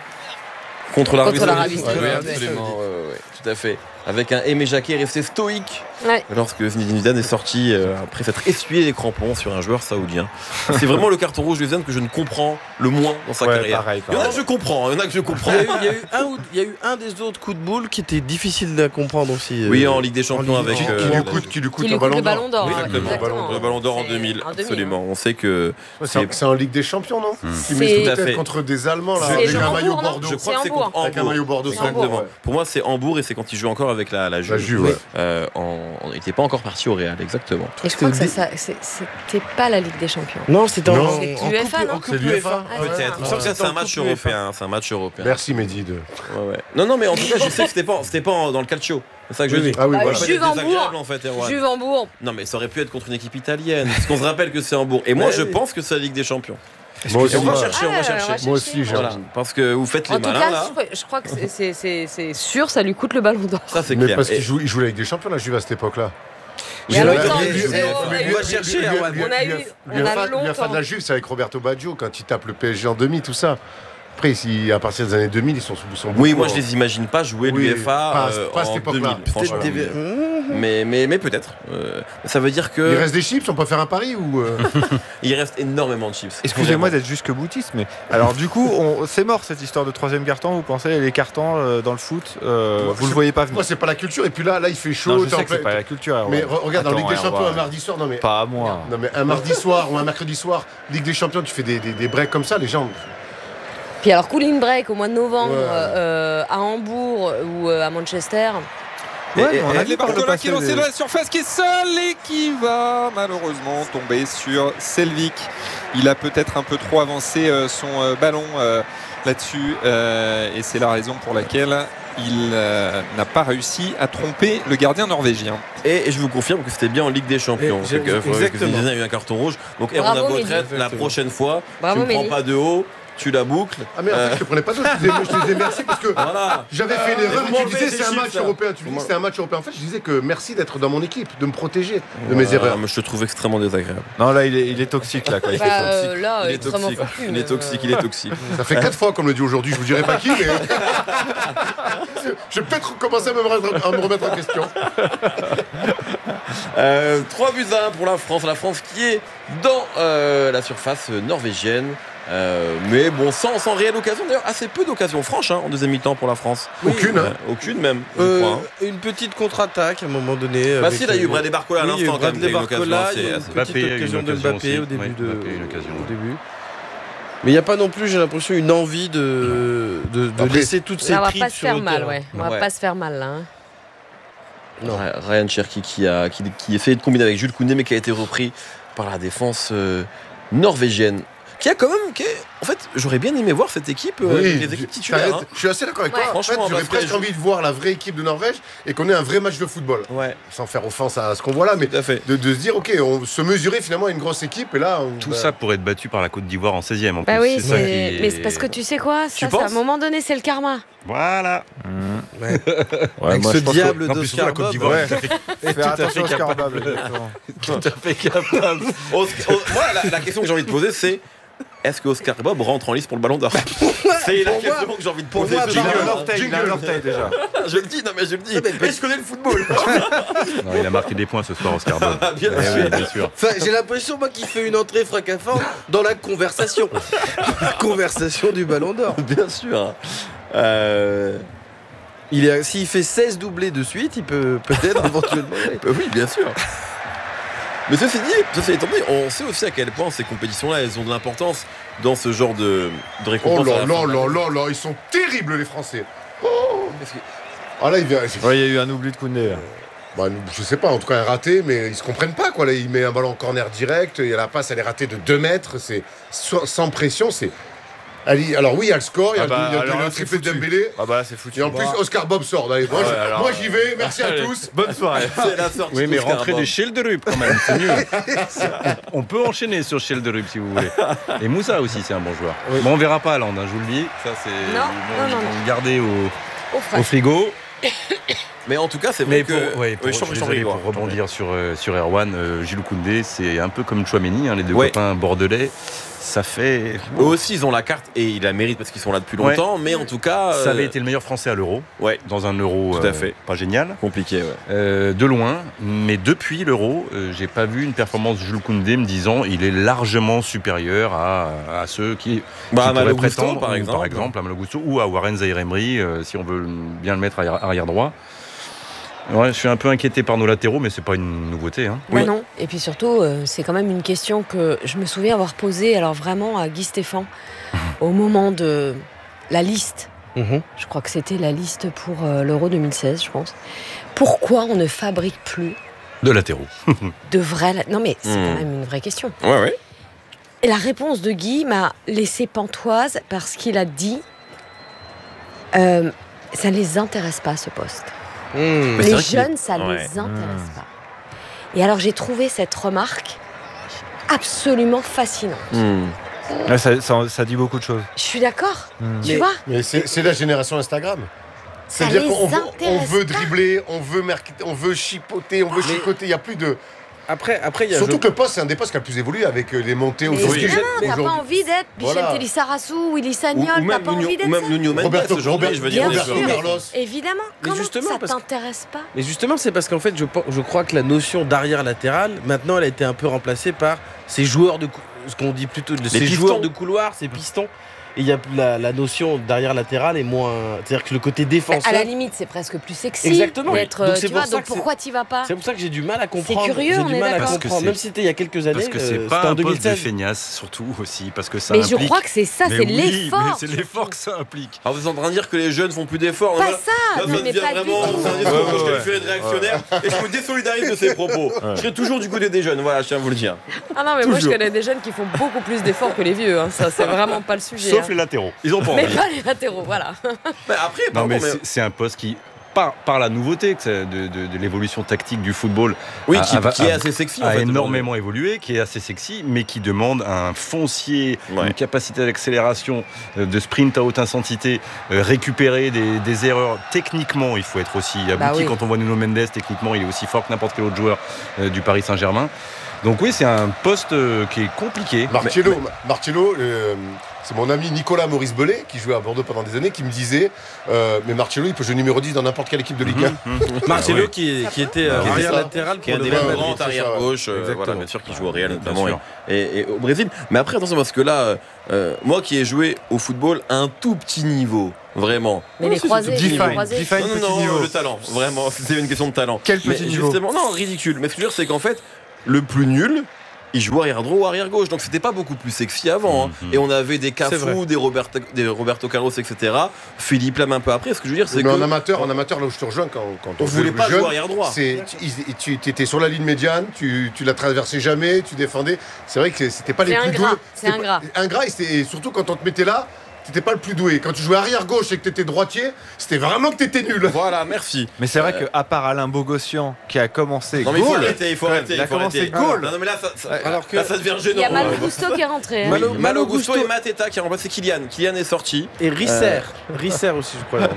[SPEAKER 1] contre l'Arabie
[SPEAKER 5] Contre l'Arabie
[SPEAKER 1] Saoudite.
[SPEAKER 5] Saoudite,
[SPEAKER 1] Oui,
[SPEAKER 5] ouais.
[SPEAKER 1] absolument. ouais, ouais, ouais, tout à fait. Avec un Aimé Jacquet resté stoïque
[SPEAKER 5] Ouais.
[SPEAKER 1] lorsque Zinedine Zidane est sorti euh, après s'être essuyé les crampons sur un joueur saoudien. C'est vraiment le carton rouge de Zidane que je ne comprends le moins dans sa
[SPEAKER 3] Ouais,
[SPEAKER 1] carrière.
[SPEAKER 3] pareil,
[SPEAKER 1] Il y en a
[SPEAKER 3] pareil.
[SPEAKER 1] que je comprends, il y en a que je comprends.
[SPEAKER 6] Il y, a eu, il y a eu un ou- il y a eu un des autres coups de boule qui était difficile à comprendre aussi. euh,
[SPEAKER 1] Oui, en Ligue des Champions
[SPEAKER 6] en Ligue-
[SPEAKER 1] avec.
[SPEAKER 2] Qui,
[SPEAKER 6] Qui-
[SPEAKER 1] euh,
[SPEAKER 2] qui lui
[SPEAKER 6] euh,
[SPEAKER 2] coûte, qui lui coûte
[SPEAKER 5] Qui lui
[SPEAKER 2] un
[SPEAKER 5] coûte
[SPEAKER 2] ballon
[SPEAKER 5] le ballon d'or.
[SPEAKER 2] Oui,
[SPEAKER 1] Exactement,
[SPEAKER 5] Exactement.
[SPEAKER 1] le ballon d'or en
[SPEAKER 5] C'est
[SPEAKER 1] deux mille,
[SPEAKER 5] en deux mille,
[SPEAKER 1] absolument. On sait que
[SPEAKER 2] Ouais, C'est en- c'est en Ligue des Champions, non Qui
[SPEAKER 5] C'est-
[SPEAKER 2] met
[SPEAKER 1] Tout à
[SPEAKER 2] peut-être
[SPEAKER 1] fait.
[SPEAKER 2] contre des Allemands, là,
[SPEAKER 5] C'est
[SPEAKER 2] avec
[SPEAKER 5] le
[SPEAKER 2] un
[SPEAKER 5] Hambourg,
[SPEAKER 2] maillot
[SPEAKER 5] non
[SPEAKER 2] Bordeaux.
[SPEAKER 1] je crois
[SPEAKER 5] C'est
[SPEAKER 1] que c'est
[SPEAKER 5] Hambourg.
[SPEAKER 1] contre
[SPEAKER 2] Avec un
[SPEAKER 1] Hambourg.
[SPEAKER 2] maillot Bordeaux.
[SPEAKER 1] Exactement.
[SPEAKER 2] Hambourg, ouais.
[SPEAKER 1] Pour moi, c'est Hambourg et c'est quand il joue encore avec la, la Juve.
[SPEAKER 2] La Juve, ouais.
[SPEAKER 1] Euh, en- on n'était pas encore parti au Real, exactement.
[SPEAKER 5] Et je crois que ça, ça- c'est- c'était pas la Ligue des Champions.
[SPEAKER 6] Non, c'était en,
[SPEAKER 2] Non.
[SPEAKER 6] en,
[SPEAKER 5] C'est
[SPEAKER 6] en
[SPEAKER 5] l'U E F A,
[SPEAKER 6] coupe-
[SPEAKER 5] non
[SPEAKER 6] en coupe
[SPEAKER 2] C'est l'U E F A.
[SPEAKER 6] UEFA.
[SPEAKER 5] Ouais,
[SPEAKER 1] Peut-être.
[SPEAKER 5] ouais.
[SPEAKER 1] En tout cas, c'est
[SPEAKER 6] C'était
[SPEAKER 1] un
[SPEAKER 6] en
[SPEAKER 1] match
[SPEAKER 6] coupe UEFA.
[SPEAKER 1] européen. C'est un match européen.
[SPEAKER 2] Merci, Mehdi. De...
[SPEAKER 1] Ouais, ouais. Non, non, mais en tout cas, je sais que c'était pas, c'était pas en- dans le calcio. C'est ça que je
[SPEAKER 6] Oui,
[SPEAKER 1] dis.
[SPEAKER 6] oui.
[SPEAKER 2] Ah oui,
[SPEAKER 5] Bah,
[SPEAKER 2] voilà.
[SPEAKER 1] Pas
[SPEAKER 5] Juve
[SPEAKER 1] d'être
[SPEAKER 5] Hambourg.
[SPEAKER 1] désagréable, en fait, Erwan.
[SPEAKER 5] Juve Hambourg.
[SPEAKER 1] Non, mais ça aurait pu être contre une équipe italienne. Parce qu'on se rappelle que c'est Hambourg. Et moi,
[SPEAKER 6] Ouais,
[SPEAKER 1] je
[SPEAKER 6] oui.
[SPEAKER 1] pense que c'est la Ligue des Champions.
[SPEAKER 2] Moi
[SPEAKER 1] Et
[SPEAKER 2] aussi,
[SPEAKER 1] on va
[SPEAKER 2] moi.
[SPEAKER 1] chercher, on va
[SPEAKER 5] Ah,
[SPEAKER 1] chercher.
[SPEAKER 2] Moi aussi, j'ai
[SPEAKER 1] Voilà.
[SPEAKER 2] envie.
[SPEAKER 1] Parce que vous faites les
[SPEAKER 5] En tout
[SPEAKER 1] malins
[SPEAKER 5] cas,
[SPEAKER 1] là.
[SPEAKER 5] je, je crois que c'est- c'est- c'est c'est sûr, ça lui coûte le ballon d'or.
[SPEAKER 1] Ça, c'est
[SPEAKER 2] Mais
[SPEAKER 1] clair.
[SPEAKER 2] parce
[SPEAKER 1] Et-
[SPEAKER 2] qu'il joue, il joue avec des champions, la Juve, à cette époque-là.
[SPEAKER 5] Il y a
[SPEAKER 2] Lui-
[SPEAKER 5] longtemps,
[SPEAKER 2] lui-
[SPEAKER 5] mais
[SPEAKER 2] lui-
[SPEAKER 5] c'est
[SPEAKER 2] lui-
[SPEAKER 5] horrible.
[SPEAKER 2] lui-
[SPEAKER 6] On va chercher,
[SPEAKER 2] lui-
[SPEAKER 6] Erwan.
[SPEAKER 2] lui-
[SPEAKER 5] On a
[SPEAKER 2] lui-
[SPEAKER 5] eu-
[SPEAKER 2] lui-
[SPEAKER 5] on
[SPEAKER 2] lui-
[SPEAKER 5] a
[SPEAKER 2] lui- lui- lui-
[SPEAKER 5] longtemps.
[SPEAKER 2] de la Juve, c'est avec Roberto Baggio quand il tape le P S G en demi, tout ça. Après, si, à partir des années deux mille, ils sont, ils sont
[SPEAKER 1] Oui,
[SPEAKER 2] beaucoup
[SPEAKER 1] moi je
[SPEAKER 2] en-
[SPEAKER 1] les imagine pas jouer
[SPEAKER 2] Oui,
[SPEAKER 1] l'U E F A
[SPEAKER 2] pas-
[SPEAKER 1] euh,
[SPEAKER 2] pas à cette
[SPEAKER 1] en
[SPEAKER 2] époque-là.
[SPEAKER 1] deux mille, franchement.
[SPEAKER 6] Peut-être des- Mmh.
[SPEAKER 1] Mais, mais, mais peut-être. Euh, ça veut dire
[SPEAKER 2] Il
[SPEAKER 1] que
[SPEAKER 2] reste des chips, on peut faire un pari ou euh,
[SPEAKER 1] il reste énormément de chips.
[SPEAKER 3] Excusez-moi
[SPEAKER 1] Vraiment.
[SPEAKER 3] d'être jusque boutiste, mais alors du coup, on- c'est mort cette histoire de troisième carton. Vous pensez les cartons euh, dans le foot, euh,
[SPEAKER 2] Moi,
[SPEAKER 3] vous le
[SPEAKER 2] c'est-
[SPEAKER 3] voyez pas venir?
[SPEAKER 2] Moi, c'est pas la culture. Et puis là, là, il fait chaud.
[SPEAKER 3] Non, je
[SPEAKER 2] t'es en
[SPEAKER 3] sais que c'est
[SPEAKER 2] plein-
[SPEAKER 3] pas la culture. Erwan.
[SPEAKER 2] Mais re- regarde, en
[SPEAKER 3] Attends,
[SPEAKER 2] Ligue des
[SPEAKER 3] Erwan.
[SPEAKER 2] Champions, un mardi soir, non mais.
[SPEAKER 3] Pas à moi.
[SPEAKER 2] Non mais un mardi soir ou un mercredi soir, Ligue des Champions, tu fais des, des, des breaks comme ça, les gens.
[SPEAKER 5] Puis alors, cooling break au mois de novembre
[SPEAKER 2] Ouais.
[SPEAKER 5] euh, à Hambourg ou euh, à Manchester.
[SPEAKER 3] Ouais,
[SPEAKER 1] Et-
[SPEAKER 3] mais on
[SPEAKER 1] et-
[SPEAKER 3] a
[SPEAKER 9] Les
[SPEAKER 3] vu par le
[SPEAKER 9] Barcola qui est
[SPEAKER 3] passé
[SPEAKER 9] lancé
[SPEAKER 3] des-
[SPEAKER 9] dans la surface, qui est seul et qui va malheureusement tomber sur Selvic. Il a peut-être un peu trop avancé euh, son euh, ballon euh, là-dessus euh, et c'est la raison pour laquelle il euh, n'a pas réussi à tromper le gardien norvégien.
[SPEAKER 1] Et, et je vous confirme que c'était bien en Ligue des Champions.
[SPEAKER 6] Et
[SPEAKER 1] C'est
[SPEAKER 6] j'ai-
[SPEAKER 1] que, que
[SPEAKER 6] exactement.
[SPEAKER 1] Zidane a eu un carton rouge. Donc Erwan
[SPEAKER 5] Bravo,
[SPEAKER 1] Abotret,
[SPEAKER 5] Mehdi.
[SPEAKER 1] la prochaine fois,
[SPEAKER 5] Bravo,
[SPEAKER 1] tu me prends
[SPEAKER 5] Mehdi.
[SPEAKER 1] pas de haut, tu la boucles.
[SPEAKER 2] Ah mais en fait,
[SPEAKER 1] Euh,
[SPEAKER 2] je te prenais pas d'autres. Je disais, je disais merci parce que
[SPEAKER 1] Voilà.
[SPEAKER 2] j'avais fait une
[SPEAKER 1] Et
[SPEAKER 2] erreur
[SPEAKER 1] vous
[SPEAKER 2] et tu
[SPEAKER 1] m'enlevez
[SPEAKER 2] disais
[SPEAKER 1] ces
[SPEAKER 2] c'est un
[SPEAKER 1] chiffres,
[SPEAKER 2] match
[SPEAKER 1] là.
[SPEAKER 2] européen. Tu me dis c'était un match européen. En fait, je disais que merci d'être dans mon équipe, de me protéger de mes
[SPEAKER 1] Voilà,
[SPEAKER 2] erreurs.
[SPEAKER 1] mais je te trouve extrêmement désagréable.
[SPEAKER 3] Non, là, il est, il est toxique là. Quoi. Il
[SPEAKER 5] Bah,
[SPEAKER 3] fait ça.
[SPEAKER 5] euh, là,
[SPEAKER 1] il est
[SPEAKER 5] extrêmement
[SPEAKER 1] toxique.
[SPEAKER 5] focus,
[SPEAKER 1] Il
[SPEAKER 5] mais,
[SPEAKER 1] est toxique.
[SPEAKER 5] euh,
[SPEAKER 1] Il est toxique.
[SPEAKER 2] Ça fait quatre fois, comme le dit aujourd'hui. Je vous dirai pas qui, mais je vais peut-être commencer à me remettre, à me remettre en question.
[SPEAKER 1] Euh, trois buts à un pour la France. La France qui est dans euh, la surface norvégienne. Euh, mais bon, sans, sans réelle occasion. D'ailleurs, assez peu d'occasions franches hein, en deuxième mi-temps pour la France.
[SPEAKER 6] Oui,
[SPEAKER 2] aucune.
[SPEAKER 1] Euh, aucune même.
[SPEAKER 6] Euh,
[SPEAKER 1] je crois, hein.
[SPEAKER 6] Une petite contre-attaque à un moment donné.
[SPEAKER 1] Bah
[SPEAKER 6] avec,
[SPEAKER 1] si, là, il y a eu
[SPEAKER 6] euh,
[SPEAKER 1] Bradley Barcola à
[SPEAKER 6] oui,
[SPEAKER 1] l'instant. quand même,
[SPEAKER 6] Bradley
[SPEAKER 1] qui a eu une occasion
[SPEAKER 6] Barcola,
[SPEAKER 1] assez-
[SPEAKER 6] il y a une
[SPEAKER 1] assez-
[SPEAKER 6] petite
[SPEAKER 4] Mbappé a eu une
[SPEAKER 6] occasion de
[SPEAKER 4] occasion
[SPEAKER 6] Mbappé
[SPEAKER 4] aussi.
[SPEAKER 6] au début.
[SPEAKER 4] Ouais,
[SPEAKER 6] de,
[SPEAKER 4] Mbappé a eu une occasion,
[SPEAKER 6] au
[SPEAKER 4] ouais.
[SPEAKER 6] début. Mais il n'y a pas non plus, j'ai l'impression, une envie de, de, de
[SPEAKER 2] Après,
[SPEAKER 6] laisser toutes ces
[SPEAKER 5] Là, on va
[SPEAKER 6] tripes
[SPEAKER 5] pas se
[SPEAKER 6] sur
[SPEAKER 5] faire
[SPEAKER 6] le
[SPEAKER 5] mal,
[SPEAKER 6] terrain.
[SPEAKER 5] ouais. On va
[SPEAKER 1] Ouais.
[SPEAKER 5] pas se faire mal là. hein.
[SPEAKER 6] Non.
[SPEAKER 1] Ouais, Ryan Cherki qui a qui, qui essayait de combiner avec Jules Koundé mais qui a été repris par la défense euh, norvégienne. Qui a quand même, qui est- en fait, j'aurais bien aimé voir cette équipe, euh,
[SPEAKER 2] Oui,
[SPEAKER 1] avec les équipes titulaires.
[SPEAKER 2] t'arrêtes.
[SPEAKER 1] hein.
[SPEAKER 2] Je suis assez d'accord avec
[SPEAKER 5] Ouais.
[SPEAKER 2] toi. En fait,
[SPEAKER 1] Franchement,
[SPEAKER 2] j'aurais
[SPEAKER 1] parce que
[SPEAKER 2] presque
[SPEAKER 1] je-
[SPEAKER 2] envie de voir la vraie équipe de Norvège et qu'on ait un vrai match de football.
[SPEAKER 1] Ouais,
[SPEAKER 2] Sans faire offense à ce qu'on voit là, mais
[SPEAKER 1] tout à fait.
[SPEAKER 2] de, de se dire, ok, on se mesurer finalement à une grosse équipe et là, on,
[SPEAKER 4] Tout
[SPEAKER 2] bah,
[SPEAKER 4] ça pour être battu par la Côte d'Ivoire en seizième en
[SPEAKER 5] Bah
[SPEAKER 4] plus.
[SPEAKER 5] oui,
[SPEAKER 4] c'est ça
[SPEAKER 5] c'est-
[SPEAKER 4] qui est-
[SPEAKER 5] mais c'est parce que tu sais quoi,
[SPEAKER 1] Tu
[SPEAKER 5] ça, c'est à un
[SPEAKER 1] penses
[SPEAKER 5] moment donné, c'est le karma.
[SPEAKER 4] Voilà.
[SPEAKER 6] Ouais.
[SPEAKER 3] Ouais,
[SPEAKER 6] Avec
[SPEAKER 3] moi,
[SPEAKER 6] ce
[SPEAKER 3] je pense
[SPEAKER 6] diable
[SPEAKER 4] Non, plus surtout
[SPEAKER 6] d'Oscar
[SPEAKER 4] la Côte
[SPEAKER 6] Bob.
[SPEAKER 4] d'Ivoire.
[SPEAKER 6] Ouais.
[SPEAKER 4] Tout à fait-
[SPEAKER 3] Faire
[SPEAKER 4] tout à fait
[SPEAKER 3] attention au
[SPEAKER 4] capable.
[SPEAKER 3] Scarbob, exactement.
[SPEAKER 4] Tout à fait capable.
[SPEAKER 1] Oscar- oh, moi, la, la question que j'ai envie de poser, c'est est-ce que Oscar Bob rentre en lice pour le Ballon d'Or C'est la
[SPEAKER 6] pour moi-
[SPEAKER 1] question que j'ai envie de
[SPEAKER 6] pour
[SPEAKER 1] poser.
[SPEAKER 6] moi,
[SPEAKER 1] ce
[SPEAKER 3] Il a
[SPEAKER 1] soir.
[SPEAKER 3] un orteil, il a un orteil déjà.
[SPEAKER 1] Je le dis, non mais je le dis. Et je connais le football.
[SPEAKER 4] Non, il a marqué des points ce soir, Oscar Bob.
[SPEAKER 1] Bien
[SPEAKER 4] Eh
[SPEAKER 1] sûr.
[SPEAKER 4] oui, bien sûr.
[SPEAKER 6] Enfin, j'ai l'impression moi qu'il fait une entrée fracassante dans la conversation. La conversation du Ballon d'Or.
[SPEAKER 1] Bien sûr. Euh,
[SPEAKER 6] Il est, s'il fait seize doublés de suite, il peut peut-être éventuellement.
[SPEAKER 1] Euh, Oui, bien sûr. Mais ceci dit, ceci étant dit, on sait aussi à quel point ces compétitions-là, elles ont de l'importance dans ce genre de, de récompense.
[SPEAKER 2] Oh
[SPEAKER 1] à
[SPEAKER 2] là
[SPEAKER 1] la
[SPEAKER 2] là
[SPEAKER 1] fin.
[SPEAKER 2] là là là, ils sont terribles les Français. Oh. Ah là, il vient.
[SPEAKER 3] Ouais, il y a eu un oubli de Koundé. là.
[SPEAKER 2] Bah, je sais pas, en tout cas un raté, mais ils se comprennent pas quoi. Là, il met un ballon en corner direct, il y a la passe, elle est ratée de deux mètres, c'est sans sans pression, c'est. Allez, alors oui, il y a le score, il y a
[SPEAKER 3] Ah bah,
[SPEAKER 2] le- il y a
[SPEAKER 3] alors
[SPEAKER 2] le
[SPEAKER 3] là,
[SPEAKER 2] triplé
[SPEAKER 3] c'est
[SPEAKER 2] de
[SPEAKER 3] foutu.
[SPEAKER 2] Dembélé.
[SPEAKER 3] Ah bah là, c'est foutu.
[SPEAKER 2] Et en plus, Oscar Bob sort. Allez, moi,
[SPEAKER 3] Ah ouais,
[SPEAKER 2] je-
[SPEAKER 3] alors-
[SPEAKER 2] moi, j'y vais, merci à
[SPEAKER 3] Allez,
[SPEAKER 2] tous.
[SPEAKER 3] Bonne soirée.
[SPEAKER 1] C'est la sortie
[SPEAKER 4] Oui, mais
[SPEAKER 1] d'Oscar
[SPEAKER 4] rentrer
[SPEAKER 1] Bob.
[SPEAKER 4] des Schilderup quand même, c'est mieux. On peut enchaîner sur Schilderup si vous voulez. Et Moussa aussi, c'est un bon joueur.
[SPEAKER 6] Oui.
[SPEAKER 4] Bon, on verra pas Hollande, hein, je vous le dis. Ça, c'est.
[SPEAKER 5] Non,
[SPEAKER 4] ils vont-
[SPEAKER 5] non,
[SPEAKER 4] ils
[SPEAKER 5] non,
[SPEAKER 4] vont
[SPEAKER 5] non.
[SPEAKER 4] le garder au,
[SPEAKER 5] Au
[SPEAKER 4] au
[SPEAKER 5] frais.
[SPEAKER 4] frigo.
[SPEAKER 1] Mais en tout cas, c'est vrai
[SPEAKER 4] Mais
[SPEAKER 1] que.
[SPEAKER 4] pour, ouais, pour,
[SPEAKER 1] Oui, je t'en prie, je t'en
[SPEAKER 4] désolé,
[SPEAKER 1] prie,
[SPEAKER 4] pour
[SPEAKER 1] Edouard.
[SPEAKER 4] rebondir sur, euh, sur Erwan, euh, Jules Koundé, c'est un peu comme Chouameni, hein, les deux
[SPEAKER 1] Ouais.
[SPEAKER 4] copains bordelais. Ça fait.
[SPEAKER 1] Eux aussi, ils ont la carte et ils la méritent parce qu'ils sont là depuis longtemps. Mais en tout cas.
[SPEAKER 4] Ça avait
[SPEAKER 1] euh,
[SPEAKER 4] été le meilleur français à l'Euro.
[SPEAKER 1] Ouais.
[SPEAKER 4] Dans un Euro
[SPEAKER 1] Tout à
[SPEAKER 4] euh,
[SPEAKER 1] fait.
[SPEAKER 4] pas génial.
[SPEAKER 1] Compliqué, ouais.
[SPEAKER 4] Euh, de loin, mais depuis l'Euro, euh, j'ai pas vu une performance de Jules Koundé me disant il est largement supérieur à, à ceux qui,
[SPEAKER 1] Bah,
[SPEAKER 4] qui
[SPEAKER 1] à Malo
[SPEAKER 4] pourraient
[SPEAKER 1] Gusto,
[SPEAKER 4] prétendre,
[SPEAKER 1] par
[SPEAKER 4] ou
[SPEAKER 1] exemple.
[SPEAKER 4] par exemple à Malo Gusto ou à Warren Zaïre-Emery, euh, si on veut bien le mettre arrière, arrière droit. Ouais, je suis un peu inquiété par nos latéraux, mais c'est pas une nouveauté. Hein.
[SPEAKER 5] Bah
[SPEAKER 1] Oui.
[SPEAKER 5] non. Et puis surtout, euh, c'est quand même une question que je me souviens avoir posée alors vraiment à Guy Stéphane au moment de la liste.
[SPEAKER 6] Mhm.
[SPEAKER 5] Je crois que c'était la liste pour euh, l'Euro deux mille seize, je pense. Pourquoi on ne fabrique plus
[SPEAKER 4] De latéraux.
[SPEAKER 5] de vrais... la- Non mais c'est
[SPEAKER 1] Hmm.
[SPEAKER 5] quand même une vraie question.
[SPEAKER 1] Ouais, ouais.
[SPEAKER 5] Et la réponse de Guy m'a laissé pantoise parce qu'il a dit euh, ça ne les intéresse pas ce poste.
[SPEAKER 6] Mmh.
[SPEAKER 1] Mais c'est
[SPEAKER 5] Les
[SPEAKER 1] vrai qu'il est-
[SPEAKER 5] jeunes, ça ne
[SPEAKER 1] Ouais.
[SPEAKER 5] les intéresse pas. Et alors j'ai trouvé cette remarque absolument fascinante.
[SPEAKER 1] Hmm.
[SPEAKER 3] Là, ça, ça- ça dit beaucoup de choses.
[SPEAKER 5] Je suis d'accord,
[SPEAKER 3] Mm.
[SPEAKER 5] tu
[SPEAKER 6] Mais-
[SPEAKER 5] vois.
[SPEAKER 2] Mais c'est c'est la génération Instagram.
[SPEAKER 5] Ça
[SPEAKER 2] C'est-à-dire
[SPEAKER 5] les
[SPEAKER 2] qu'on veut, on
[SPEAKER 5] intéresse
[SPEAKER 2] veut
[SPEAKER 5] pas.
[SPEAKER 2] dribbler, on veut, marquer- on veut chipoter, on veut
[SPEAKER 6] Mais-
[SPEAKER 2] chicoter. Il n'y a plus de.
[SPEAKER 6] Après, après, il y a
[SPEAKER 2] Surtout
[SPEAKER 6] je-
[SPEAKER 2] que le poste, c'est un des postes qui a le plus évolué avec euh, les montées
[SPEAKER 5] Mais
[SPEAKER 2] aujourd'hui.
[SPEAKER 5] évidemment, t'as pas
[SPEAKER 2] Aujourd'hui.
[SPEAKER 5] envie d'être Michel
[SPEAKER 2] Voilà.
[SPEAKER 5] Telissarassou, Willy
[SPEAKER 1] Ou,
[SPEAKER 5] Sagnol,
[SPEAKER 1] ou
[SPEAKER 5] t'as
[SPEAKER 1] même
[SPEAKER 5] pas
[SPEAKER 1] Nuno,
[SPEAKER 5] envie
[SPEAKER 1] ou
[SPEAKER 5] d'être
[SPEAKER 1] même
[SPEAKER 5] ça.
[SPEAKER 1] Nuno Mendes
[SPEAKER 2] Roberto-
[SPEAKER 1] aujourd'hui,
[SPEAKER 2] Robert-
[SPEAKER 1] je veux dire.
[SPEAKER 5] Bien
[SPEAKER 2] Roberto
[SPEAKER 5] sûr,
[SPEAKER 2] Carlos.
[SPEAKER 5] évidemment.
[SPEAKER 6] Mais
[SPEAKER 5] Comment
[SPEAKER 6] justement,
[SPEAKER 5] ça
[SPEAKER 6] parce que-
[SPEAKER 5] t'intéresse pas?
[SPEAKER 6] Mais justement, c'est parce qu'en fait, je, pen- je crois que la notion d'arrière latéral, maintenant, elle a été un peu remplacée par ces joueurs de, cou- ce qu'on dit plutôt, de, ces
[SPEAKER 1] pistons.
[SPEAKER 6] joueurs de couloir, ces pistons. Et il y a la, la notion d'arrière latéral est moins, c'est-à-dire que le côté défenseur.
[SPEAKER 5] À la limite, c'est presque plus sexy
[SPEAKER 6] Exactement.
[SPEAKER 5] d'être.
[SPEAKER 6] Donc
[SPEAKER 5] euh,
[SPEAKER 6] c'est
[SPEAKER 5] tu
[SPEAKER 6] pour
[SPEAKER 5] vois,
[SPEAKER 6] ça
[SPEAKER 5] donc
[SPEAKER 6] que c'est-
[SPEAKER 5] pourquoi t'y vas pas?
[SPEAKER 6] C'est pour ça que j'ai du mal à comprendre.
[SPEAKER 5] curieux,
[SPEAKER 6] j'ai
[SPEAKER 5] on
[SPEAKER 6] du
[SPEAKER 5] est
[SPEAKER 6] mal à
[SPEAKER 5] d'accord.
[SPEAKER 4] Parce que
[SPEAKER 6] comprendre,
[SPEAKER 4] c'est-
[SPEAKER 6] même si c'était il y a quelques années.
[SPEAKER 4] Parce que c'est
[SPEAKER 6] euh,
[SPEAKER 4] pas
[SPEAKER 6] c'était en
[SPEAKER 4] un poste de
[SPEAKER 6] deux mille seize.
[SPEAKER 4] feignasse, surtout aussi. Parce que ça
[SPEAKER 5] Mais je
[SPEAKER 4] implique.
[SPEAKER 5] crois que c'est ça,
[SPEAKER 4] Mais
[SPEAKER 5] c'est
[SPEAKER 4] oui,
[SPEAKER 5] l'effort.
[SPEAKER 4] mais C'est l'effort que ça implique.
[SPEAKER 1] Alors vous êtes en train de dire que les jeunes font plus d'efforts.
[SPEAKER 5] Pas
[SPEAKER 1] Là,
[SPEAKER 5] ça,
[SPEAKER 1] là,
[SPEAKER 5] non
[SPEAKER 1] ça
[SPEAKER 5] mais
[SPEAKER 1] devient
[SPEAKER 5] pas du
[SPEAKER 1] vraiment
[SPEAKER 5] tout.
[SPEAKER 1] c'est un discours que je
[SPEAKER 3] Ouais, ouais,
[SPEAKER 1] qualifierais de réactionnaire et je me désolidarise de ces propos. Je serai toujours du côté des jeunes, voilà, je tiens à vous le dire.
[SPEAKER 5] Ah non, mais moi je
[SPEAKER 1] Toujours.
[SPEAKER 5] connais des jeunes qui font beaucoup plus d'efforts que les vieux. hein. Ça, c'est vraiment pas le sujet.
[SPEAKER 4] Sauf
[SPEAKER 5] hein.
[SPEAKER 4] les latéraux. Ils ont pas
[SPEAKER 5] Mais
[SPEAKER 4] envie.
[SPEAKER 5] pas les latéraux, voilà.
[SPEAKER 1] Mais après,
[SPEAKER 4] Non,
[SPEAKER 1] pardon,
[SPEAKER 4] mais
[SPEAKER 1] mais-
[SPEAKER 4] c'est- c'est un poste qui, par, par la nouveauté que c'est de, de- de l'évolution tactique du football,
[SPEAKER 1] oui,
[SPEAKER 4] a-
[SPEAKER 1] qui,
[SPEAKER 4] a-
[SPEAKER 1] qui est
[SPEAKER 4] a-
[SPEAKER 1] assez sexy en
[SPEAKER 4] a
[SPEAKER 1] fait.
[SPEAKER 4] énormément évolué, qui est assez sexy, mais qui demande un foncier,
[SPEAKER 1] Ouais.
[SPEAKER 4] une capacité d'accélération, euh, de sprint à haute intensité, euh, récupérer des, des erreurs. Techniquement, il faut être aussi abouti.
[SPEAKER 5] Bah oui.
[SPEAKER 4] Quand on voit Nuno Mendes, techniquement, il est aussi fort que n'importe quel autre joueur euh, du Paris Saint-Germain. Donc oui, c'est un poste euh, qui est compliqué.
[SPEAKER 2] Marcello, mais, mais... Marcello euh, c'est mon ami Nicolas Maurice Bellet, qui jouait à Bordeaux pendant des années, qui me disait euh, mais Marcello, il peut jouer numéro dix dans n'importe quelle équipe de Ligue un.
[SPEAKER 6] Mmh, mmh. Marcello ah, oui. qui, qui était euh, arrière latéral
[SPEAKER 1] qui est un des grands arrière gauche, euh, voilà, bien sûr, qui joue au Real notamment et, et, et au Brésil. Mais après, attention, parce que là, euh, moi qui ai joué au football à un tout petit niveau, vraiment.
[SPEAKER 5] Mais non, les croisés,
[SPEAKER 3] les
[SPEAKER 5] croisés.
[SPEAKER 1] Non, non, non, niveau. Le talent, vraiment, c'était une question de talent.
[SPEAKER 3] Quel petit
[SPEAKER 1] mais
[SPEAKER 3] niveau
[SPEAKER 1] justement, non, ridicule. Mais ce que je veux dire, c'est qu'en fait, le plus nul, il jouait arrière droit ou arrière gauche, donc c'était pas beaucoup plus sexy avant. Hein. Mm-hmm. Et on avait des Cafu, des Roberto, des Roberto Carlos, et cetera. Philippe Lam un peu après. Ce que je veux dire, c'est
[SPEAKER 2] mais
[SPEAKER 1] que
[SPEAKER 2] en amateur, en amateur, là où je te rejoins, quand, quand on,
[SPEAKER 1] on voulait pas
[SPEAKER 2] jeune,
[SPEAKER 1] jouer arrière droit.
[SPEAKER 2] C'est, tu, tu étais sur la ligne médiane, tu, tu la traversais jamais, tu défendais. C'est vrai que c'était pas
[SPEAKER 5] c'est
[SPEAKER 2] les plus doués.
[SPEAKER 5] C'est ingrat.
[SPEAKER 2] Ingrat, et surtout quand on te mettait là. T'étais pas le plus doué. Quand tu jouais arrière gauche et que t'étais droitier, c'était vraiment que t'étais nul.
[SPEAKER 1] Voilà, merci.
[SPEAKER 3] Mais c'est vrai euh... qu'à part Alain Bogossian qui a commencé
[SPEAKER 1] non, mais il faut arrêter, il faut arrêter.
[SPEAKER 3] Il a commencé goal.
[SPEAKER 1] Non, non, mais là, ça, ça, alors que... là, ça devient gênant.
[SPEAKER 5] Il y a Malo Gusto qui est rentré. Hein.
[SPEAKER 1] Malo, Malo, Malo Gusto et Mateta qui a remplacé Kylian. Kylian est sorti.
[SPEAKER 6] Et Risser. Euh... Risser aussi, je crois.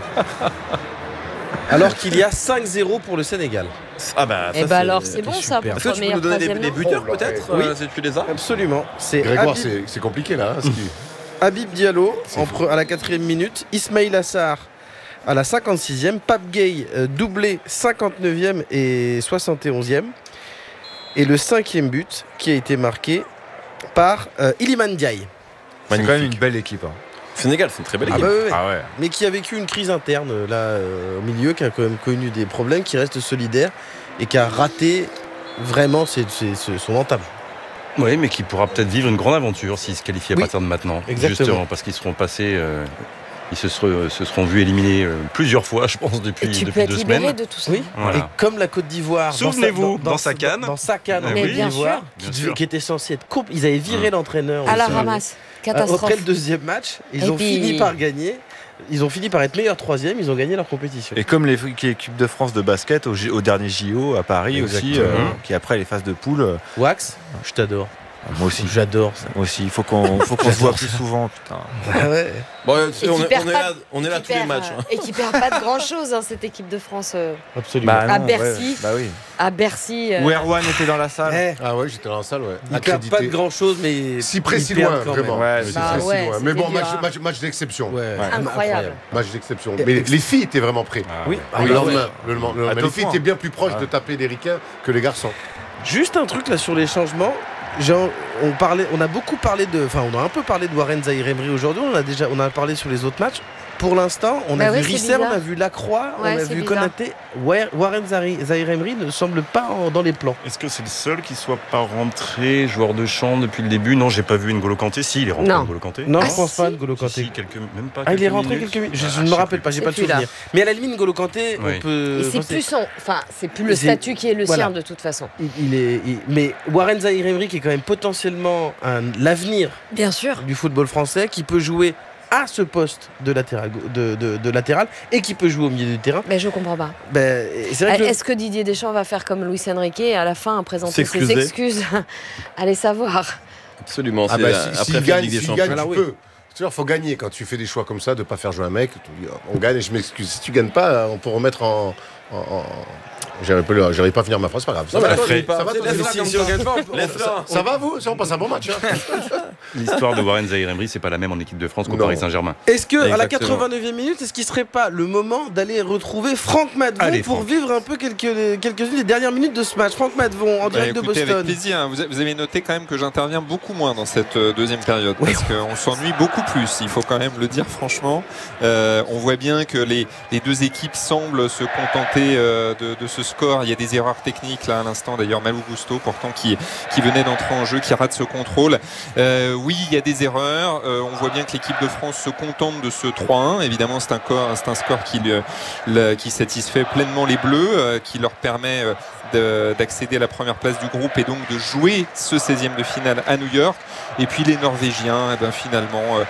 [SPEAKER 6] Alors qu'il y a cinq zéro pour le Sénégal.
[SPEAKER 5] Ah bah, et bah alors c'est bon ça pour
[SPEAKER 1] Est-ce que tu peux nous donner les, les buteurs oh, peut-être
[SPEAKER 6] oui.
[SPEAKER 1] euh, si tu les as.
[SPEAKER 6] Absolument.
[SPEAKER 2] C'est Grégoire, Habib... c'est, c'est compliqué là. Hein,
[SPEAKER 6] Habib Diallo en pre- à la quatrième minute, Ismail Assar à la cinquante-sixième, Pape Gueye euh, doublé cinquante-neuvième et soixante et onzième. Et le cinquième but qui a été marqué par euh, Iliman Ndiaye.
[SPEAKER 3] C'est quand même une belle équipe. Hein.
[SPEAKER 1] Sénégal, c'est une très belle
[SPEAKER 6] ah
[SPEAKER 1] équipe.
[SPEAKER 6] Bah ouais, ouais.
[SPEAKER 3] Ah ouais.
[SPEAKER 6] Mais qui a vécu une crise interne là euh, au milieu, qui a quand même connu des problèmes, qui reste solidaire et qui a raté vraiment ses, ses, ses, son entame.
[SPEAKER 4] Oui, mais qui pourra peut-être vivre une grande aventure s'ils se qualifient à
[SPEAKER 6] oui,
[SPEAKER 4] partir de maintenant.
[SPEAKER 6] Exactement.
[SPEAKER 4] Justement, parce qu'ils seront passés, euh, ils se, seront, se seront vus éliminés euh, plusieurs fois, je pense, depuis,
[SPEAKER 5] et tu
[SPEAKER 4] depuis
[SPEAKER 5] peux être
[SPEAKER 4] deux
[SPEAKER 5] libéré
[SPEAKER 4] semaines.
[SPEAKER 5] de tout ça.
[SPEAKER 6] Oui.
[SPEAKER 4] Voilà.
[SPEAKER 6] Et comme la Côte d'Ivoire,
[SPEAKER 4] souvenez-vous,
[SPEAKER 6] dans sa, dans,
[SPEAKER 4] dans sa canne,
[SPEAKER 6] dans sa canne,
[SPEAKER 4] ah,
[SPEAKER 6] en
[SPEAKER 5] mais
[SPEAKER 6] Côte
[SPEAKER 5] bien
[SPEAKER 6] d'Ivoire,
[SPEAKER 5] sûr.
[SPEAKER 6] qui, devait, qui était censé être coupe, ils avaient viré mmh. l'entraîneur.
[SPEAKER 5] À la ramasse, catastrophe.
[SPEAKER 6] Après le deuxième match, ils et ont puis... fini par gagner. Ils ont fini par être meilleurs troisième, ils ont gagné leur compétition.
[SPEAKER 3] Et comme l'équipe de France de basket au, G, au dernier J O à Paris Exactement. aussi, euh, qui après les phases de poule. Euh,
[SPEAKER 6] Wax, je t'adore.
[SPEAKER 3] Moi aussi,
[SPEAKER 6] j'adore ça.
[SPEAKER 3] Moi aussi, il faut qu'on, faut qu'on se voit plus souvent, putain.
[SPEAKER 6] Ah ouais.
[SPEAKER 1] Bon, on, est, on, est là, on est là tous
[SPEAKER 5] perd,
[SPEAKER 1] les matchs. Hein.
[SPEAKER 5] Et qui perd pas de grand chose, hein, cette équipe de France. Euh,
[SPEAKER 6] Absolument.
[SPEAKER 5] Bah non, à Bercy.
[SPEAKER 3] Ouais, bah oui.
[SPEAKER 5] À Bercy.
[SPEAKER 3] Euh... Où Erwan était dans la salle.
[SPEAKER 2] Eh. Ah ouais, j'étais dans la salle, ouais.
[SPEAKER 6] Il perd pas de grand chose, mais.
[SPEAKER 2] Si près, si loin, vraiment.
[SPEAKER 5] Ouais, si bah
[SPEAKER 2] près,
[SPEAKER 5] ouais,
[SPEAKER 2] si loin. Mais bon, match, match, match d'exception.
[SPEAKER 6] Ouais.
[SPEAKER 5] Ouais. Incroyable.
[SPEAKER 2] Match d'exception. Mais les filles étaient vraiment prêts.
[SPEAKER 6] Ah, oui.
[SPEAKER 2] Ah, le lendemain. Le lendemain. Les filles étaient bien plus proches de taper les ricains que les garçons.
[SPEAKER 6] Juste un truc là sur les changements. Genre, on, parlait, on a beaucoup parlé de. Enfin, on a un peu parlé de Warren Zaïre-Emery aujourd'hui. On a déjà on a parlé sur les autres matchs. Pour l'instant, on bah a ouais, vu Risser, on a vu Lacroix, ouais, on a vu Konaté. Warren Zaïre-Emery ne semble pas en, dans les plans.
[SPEAKER 4] Est-ce que c'est le seul qui soit pas rentré joueur de champ depuis le début? Non, j'ai pas vu N'Golo Kanté. Si, il est rentré N'Golo Kanté.
[SPEAKER 6] Non,
[SPEAKER 5] ah,
[SPEAKER 6] je pense
[SPEAKER 5] si.
[SPEAKER 6] pas N'Golo Kanté.
[SPEAKER 4] Si, quelques, même pas.
[SPEAKER 6] Ah,
[SPEAKER 4] quelques
[SPEAKER 6] il est rentré
[SPEAKER 4] minutes.
[SPEAKER 6] quelques minutes. Je,
[SPEAKER 4] ah,
[SPEAKER 6] je ne me rappelle pas, j'ai pas de souvenir.
[SPEAKER 5] Là.
[SPEAKER 6] Mais à la limite, N'Golo Kanté, oui. on peut.
[SPEAKER 5] Et c'est plus son, enfin, c'est plus le statut qui est le voilà. sien de toute façon.
[SPEAKER 6] Il, il est, il, mais Warren Zaïre-Emery qui est quand même potentiellement un, l'avenir,
[SPEAKER 5] bien sûr,
[SPEAKER 6] du football français, qui peut jouer à ce poste de latéral, de, de, de latéral et qui peut jouer au milieu du terrain.
[SPEAKER 5] Mais je comprends pas.
[SPEAKER 6] Ben, c'est vrai que
[SPEAKER 5] Est-ce que Didier Deschamps va faire comme Luis Enrique et à la fin présenter ses excuses? Allez savoir.
[SPEAKER 1] Absolument.
[SPEAKER 2] Ah bah, si, s'il gagne,
[SPEAKER 1] des
[SPEAKER 2] s'il gagne, tu oui. peux. Il faut gagner quand tu fais des choix comme ça, de ne pas faire jouer un mec. On gagne et je m'excuse. Si tu gagnes pas, on peut remettre en... en, en... J'arrive pas à finir ma phrase, c'est pas grave. Ça, non, va,
[SPEAKER 1] après,
[SPEAKER 2] ça, va,
[SPEAKER 1] ça,
[SPEAKER 2] ça va vous? Ça, on passe un bon match. Hein.
[SPEAKER 4] L'histoire de Warren Zaïre-Emery, c'est pas la même en équipe de France qu'au non. Paris Saint-Germain.
[SPEAKER 6] Est-ce que Exactement. à la quatre-vingt-neuvième minute, est-ce qu'il serait pas le moment d'aller retrouver Franck Madvon Allez, pour Franck. vivre un peu quelques quelques-unes des dernières minutes de ce match? Franck Madvon en direct bah, écoutez, de Boston.
[SPEAKER 9] Avec plaisir. Hein. Vous avez noté quand même que j'interviens beaucoup moins dans cette deuxième période oui. parce qu'on s'ennuie beaucoup plus. Il faut quand même le dire franchement. Euh, on voit bien que les les deux équipes semblent se contenter euh, de, de ce score. Il y a des erreurs techniques là à l'instant, d'ailleurs Malo Gusto pourtant qui, qui venait d'entrer en jeu, qui rate ce contrôle. Euh, oui, il y a des erreurs. Euh, on voit bien que l'équipe de France se contente de ce trois un. Évidemment, c'est un, corps, c'est un score qui, le, qui satisfait pleinement les Bleus, euh, qui leur permet de, d'accéder à la première place du groupe et donc de jouer ce seizième de finale à New York. Et puis les Norvégiens, eh ben, finalement... Euh,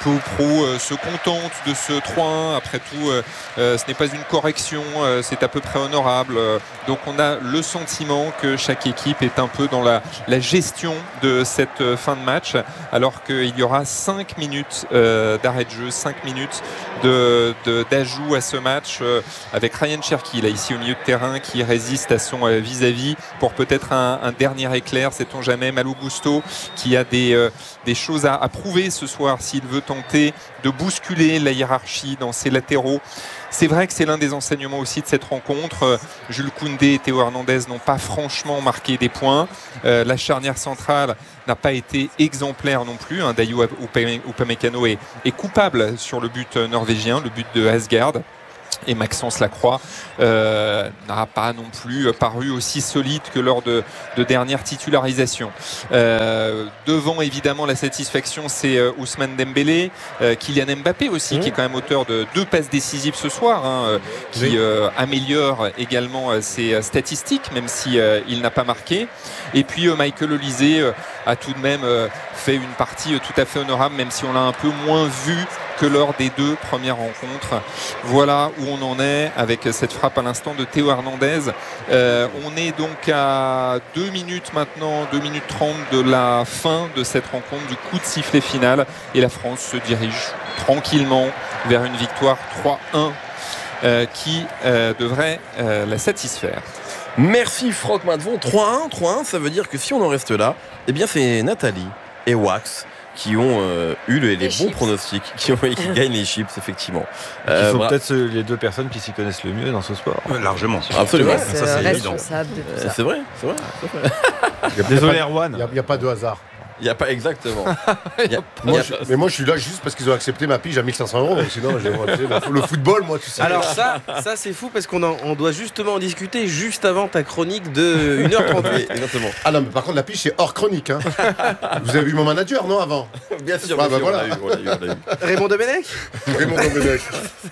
[SPEAKER 9] Pau Pro euh, se contente de ce trois un. Après tout, euh, euh, ce n'est pas une correction, euh, c'est à peu près honorable. Euh, donc on a le sentiment que chaque équipe est un peu dans la, la gestion de cette euh, fin de match, alors qu'il y aura cinq minutes euh, d'arrêt de jeu, cinq minutes de, de, d'ajout à ce match, euh, avec Ryan Cherki là ici au milieu de terrain qui résiste à son euh, vis-à-vis pour peut-être un, un dernier éclair, sait-on jamais. Malo Gusto qui a des, euh, des choses à, à prouver ce soir s'il veut tenter de bousculer la hiérarchie dans ses latéraux. C'est vrai que c'est l'un des enseignements aussi de cette rencontre. Jules Koundé et Théo Hernandez n'ont pas franchement marqué des points. Euh, la charnière centrale n'a pas été exemplaire non plus. Hein. Dayot Upamecano est, est coupable sur le but norvégien, le but de Asgard. Et Maxence Lacroix euh, n'a pas non plus paru aussi solide que lors de, de dernières titularisations. Euh, devant évidemment la satisfaction, c'est euh, Ousmane Dembélé, euh, Kylian Mbappé aussi, mmh. qui est quand même auteur de deux passes décisives ce soir, hein, euh, qui euh, améliore également euh, ses statistiques, même si euh, il n'a pas marqué. Et puis euh, Michael Olise euh, a tout de même euh, fait une partie euh, tout à fait honorable, même si on l'a un peu moins vu que lors des deux premières rencontres. Voilà où on en est avec cette frappe à l'instant de Théo Hernandez. Euh, on est donc à deux minutes maintenant, deux minutes trente de la fin de cette rencontre, du coup de sifflet final, et la France se dirige tranquillement vers une victoire trois un euh, qui euh, devrait euh, la satisfaire.
[SPEAKER 1] Merci Franck Matvon. trois un, trois un, ça veut dire que si on en reste là, eh bien c'est Nathalie et Wax qui ont euh, eu les, les bons chips. pronostics, qui, ont, qui gagnent les chips, effectivement.
[SPEAKER 3] Qui euh, sont voilà. peut-être les deux personnes qui s'y connaissent le mieux dans ce sport.
[SPEAKER 4] Ouais, largement.
[SPEAKER 1] Absolument.
[SPEAKER 5] C'est, ça, c'est responsable de tout ça.
[SPEAKER 1] C'est vrai, c'est vrai.
[SPEAKER 3] C'est vrai. Désolé Erwan.
[SPEAKER 2] Il n'y a, a pas de hasard.
[SPEAKER 1] Il n'y a pas exactement.
[SPEAKER 2] y a, moi, a, je, mais moi je suis là juste parce qu'ils ont accepté ma pige à mille cinq cents euros. Sinon, j'ai, le football, moi, tu sais.
[SPEAKER 6] Alors ça, ça c'est fou parce qu'on en, on doit justement en discuter juste avant ta chronique de une heure trente-huit.
[SPEAKER 1] Exactement.
[SPEAKER 2] Ah non, mais par contre, la pige, c'est hors chronique. Hein. Vous avez vu mon manager, non, avant?
[SPEAKER 1] Bien sûr,
[SPEAKER 2] ah,
[SPEAKER 1] bien
[SPEAKER 2] bah,
[SPEAKER 1] sûr,
[SPEAKER 2] voilà.
[SPEAKER 1] on l'a eu, on l'a eu, on l'a eu.
[SPEAKER 6] Raymond Domenech
[SPEAKER 2] Raymond Domenech.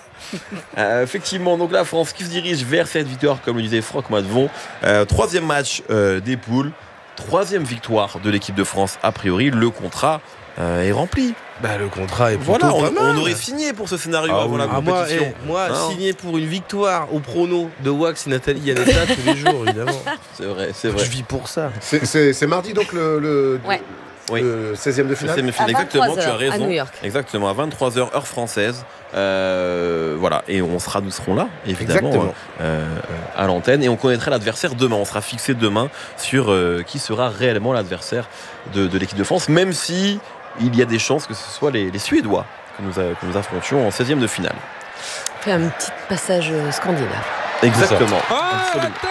[SPEAKER 1] Euh, effectivement, donc la France qui se dirige vers cette victoire, comme le disait Franck Matvon. Euh, troisième match euh, des poules. Troisième victoire de l'équipe de France, a priori, le contrat euh, est rempli.
[SPEAKER 6] Bah, le contrat est plutôt
[SPEAKER 1] voilà, on,
[SPEAKER 6] pas mal.
[SPEAKER 1] On aurait signé pour ce scénario
[SPEAKER 6] ah,
[SPEAKER 1] avant
[SPEAKER 6] oui.
[SPEAKER 1] la compétition.
[SPEAKER 6] Ah, moi, eh, moi signer pour une victoire au prono de Wax et Nathalie Yanetta tous les jours, évidemment.
[SPEAKER 1] C'est vrai, c'est vrai.
[SPEAKER 6] Je vis pour ça.
[SPEAKER 2] C'est, c'est, c'est mardi donc le, le,
[SPEAKER 5] ouais.
[SPEAKER 2] le, le seizième de finale.
[SPEAKER 1] Le finale. Exactement, tu as raison.
[SPEAKER 5] À New York.
[SPEAKER 1] Exactement, à vingt-trois heures heure française. Euh, voilà, et on sera, nous serons là, évidemment, euh, à l'antenne, et on connaîtra l'adversaire demain. On sera fixé demain sur euh, qui sera réellement l'adversaire de, de l'équipe de France, même si il y a des chances que ce soit les, les Suédois que nous, a, que nous affrontions en seizième de finale.
[SPEAKER 5] On fait un petit passage scandinave.
[SPEAKER 1] Exactement.
[SPEAKER 9] Ah, la tête,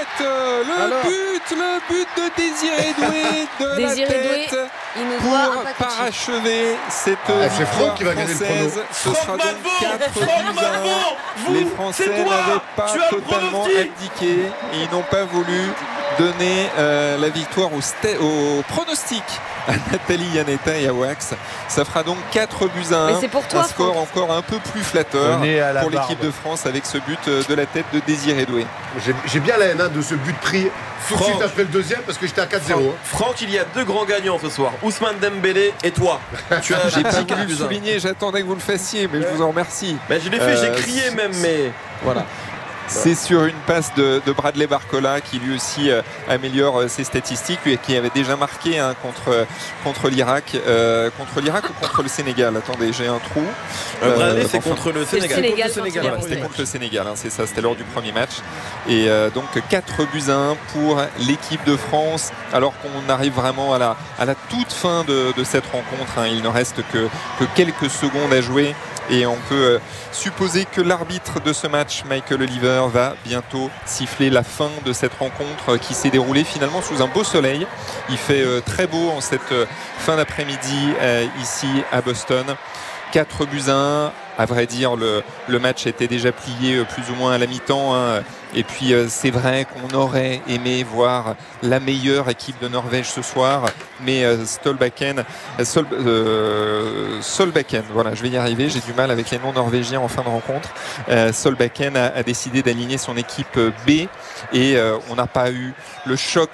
[SPEAKER 9] le Alors. but, le but de Désiré Doué de
[SPEAKER 5] Désiré
[SPEAKER 9] la tête.
[SPEAKER 5] Doué, il nous
[SPEAKER 9] pour
[SPEAKER 5] doit
[SPEAKER 9] parachever cette
[SPEAKER 2] ah,
[SPEAKER 9] victoire
[SPEAKER 2] c'est Franck qui va gagner le prono.
[SPEAKER 9] Ce sera donc quatre buts à un. Les Français n'avaient pas totalement abdiqué et ils n'ont pas voulu donner euh, la victoire au, sta- au pronostic à Nathalie Yanetta et à Wax. Ça fera donc quatre buts à un.
[SPEAKER 5] Mais c'est pour toi,
[SPEAKER 9] un score
[SPEAKER 5] Franck.
[SPEAKER 9] encore un peu plus flatteur pour
[SPEAKER 3] barbe.
[SPEAKER 9] l'équipe de France avec ce but de la tête de Désiré Doué.
[SPEAKER 2] J'ai, j'ai bien la haine hein, de ce but pris tout de suite après le deuxième parce que j'étais à quatre zéro.
[SPEAKER 1] Franck, Franck, il y a deux grands gagnants ce soir, Ousmane Dembélé et toi.
[SPEAKER 9] Tu as, j'ai pas voulu le souligner, j'attendais que vous le fassiez, mais ouais. je vous en remercie.
[SPEAKER 1] Ben, je l'ai fait, euh, j'ai crié même, mais voilà.
[SPEAKER 9] C'est sur une passe de, de Bradley Barcola qui lui aussi euh, améliore euh, ses statistiques, lui qui avait déjà marqué hein, contre, contre l'Irak. Euh, contre l'Irak ou contre le Sénégal? Attendez, j'ai un trou.
[SPEAKER 1] Euh, Bradley, euh, c'est
[SPEAKER 5] enfin,
[SPEAKER 1] contre le Sénégal.
[SPEAKER 5] C'est le Sénégal,
[SPEAKER 1] contre le Sénégal.
[SPEAKER 9] Voilà, c'était contre le Sénégal, hein, c'est ça, c'était lors du premier match. Et euh, donc quatre buts à un pour l'équipe de France, alors qu'on arrive vraiment à la, à la toute fin de, de cette rencontre. Hein. Il ne reste que, que quelques secondes à jouer. Et on peut euh, supposer que l'arbitre de ce match, Michael Oliver, va bientôt siffler la fin de cette rencontre euh, qui s'est déroulée finalement sous un beau soleil. Il fait euh, très beau en cette euh, fin d'après-midi euh, ici à Boston. quatre buts à un. À vrai dire, le, le match était déjà plié euh, plus ou moins à la mi-temps. Hein. Et puis, euh, c'est vrai qu'on aurait aimé voir la meilleure équipe de Norvège ce soir. Mais euh, Solbakken, euh, Sol, euh, Solbakken, voilà, je vais y arriver. J'ai du mal avec les noms norvégiens en fin de rencontre. Euh, Solbakken a, a décidé d'aligner son équipe B. Et euh, on n'a pas eu le choc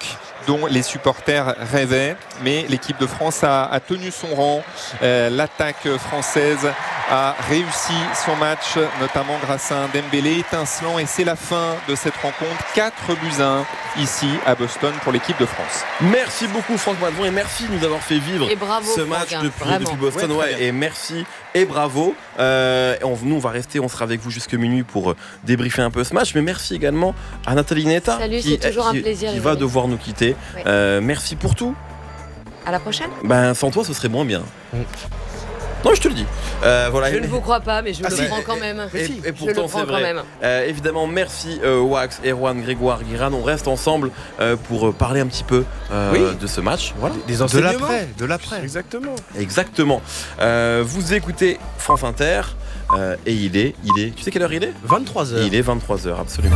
[SPEAKER 9] dont les supporters rêvaient. Mais l'équipe de France a, a tenu son rang. Euh, l'attaque française a réussi son match, notamment grâce à un Dembélé étincelant. Et c'est la fin de cette rencontre. quatre buts à un ici à Boston pour l'équipe de France.
[SPEAKER 1] Merci beaucoup Franck Madvon et merci de nous avoir fait vivre
[SPEAKER 5] Et bravo,
[SPEAKER 1] ce
[SPEAKER 5] Franck,
[SPEAKER 1] match
[SPEAKER 5] hein,
[SPEAKER 1] depuis,
[SPEAKER 5] vraiment.
[SPEAKER 1] depuis Boston.
[SPEAKER 9] Ouais, très
[SPEAKER 1] Ouais,
[SPEAKER 9] bien.
[SPEAKER 1] et merci et bravo. Euh, et on, nous on va rester, on sera avec vous jusque minuit pour euh, débriefer un peu ce match. Mais merci également à Nathalie Netta
[SPEAKER 5] Salut,
[SPEAKER 1] qui,
[SPEAKER 5] c'est toujours un
[SPEAKER 1] qui-
[SPEAKER 5] plaisir,
[SPEAKER 1] qui
[SPEAKER 5] les
[SPEAKER 1] va
[SPEAKER 5] amis.
[SPEAKER 1] devoir nous quitter.
[SPEAKER 5] Ouais.
[SPEAKER 1] Euh, merci pour tout.
[SPEAKER 5] À la prochaine.
[SPEAKER 1] Ben sans toi ce serait moins bien. Non, je te le dis. Euh, voilà.
[SPEAKER 5] Je ne vous crois pas, mais je
[SPEAKER 1] Ah,
[SPEAKER 5] le
[SPEAKER 1] si.
[SPEAKER 5] prends quand même.
[SPEAKER 1] Et, et
[SPEAKER 5] je le
[SPEAKER 1] pourtant
[SPEAKER 5] prends
[SPEAKER 1] c'est
[SPEAKER 5] quand
[SPEAKER 1] vrai.
[SPEAKER 5] même.
[SPEAKER 1] Euh, évidemment, merci euh, Wax, Erwan, Grégoire, Guiran. On reste ensemble euh, pour euh, parler un petit peu euh,
[SPEAKER 6] Oui.
[SPEAKER 1] de ce match. Voilà.
[SPEAKER 6] Des
[SPEAKER 3] De
[SPEAKER 6] enseignements.
[SPEAKER 3] l'après, de l'après.
[SPEAKER 6] Exactement.
[SPEAKER 1] Exactement. Euh, vous écoutez France Inter euh, et il est, il est. Tu sais quelle heure il est
[SPEAKER 6] vingt-trois heures.
[SPEAKER 1] Il est vingt-trois heures, absolument.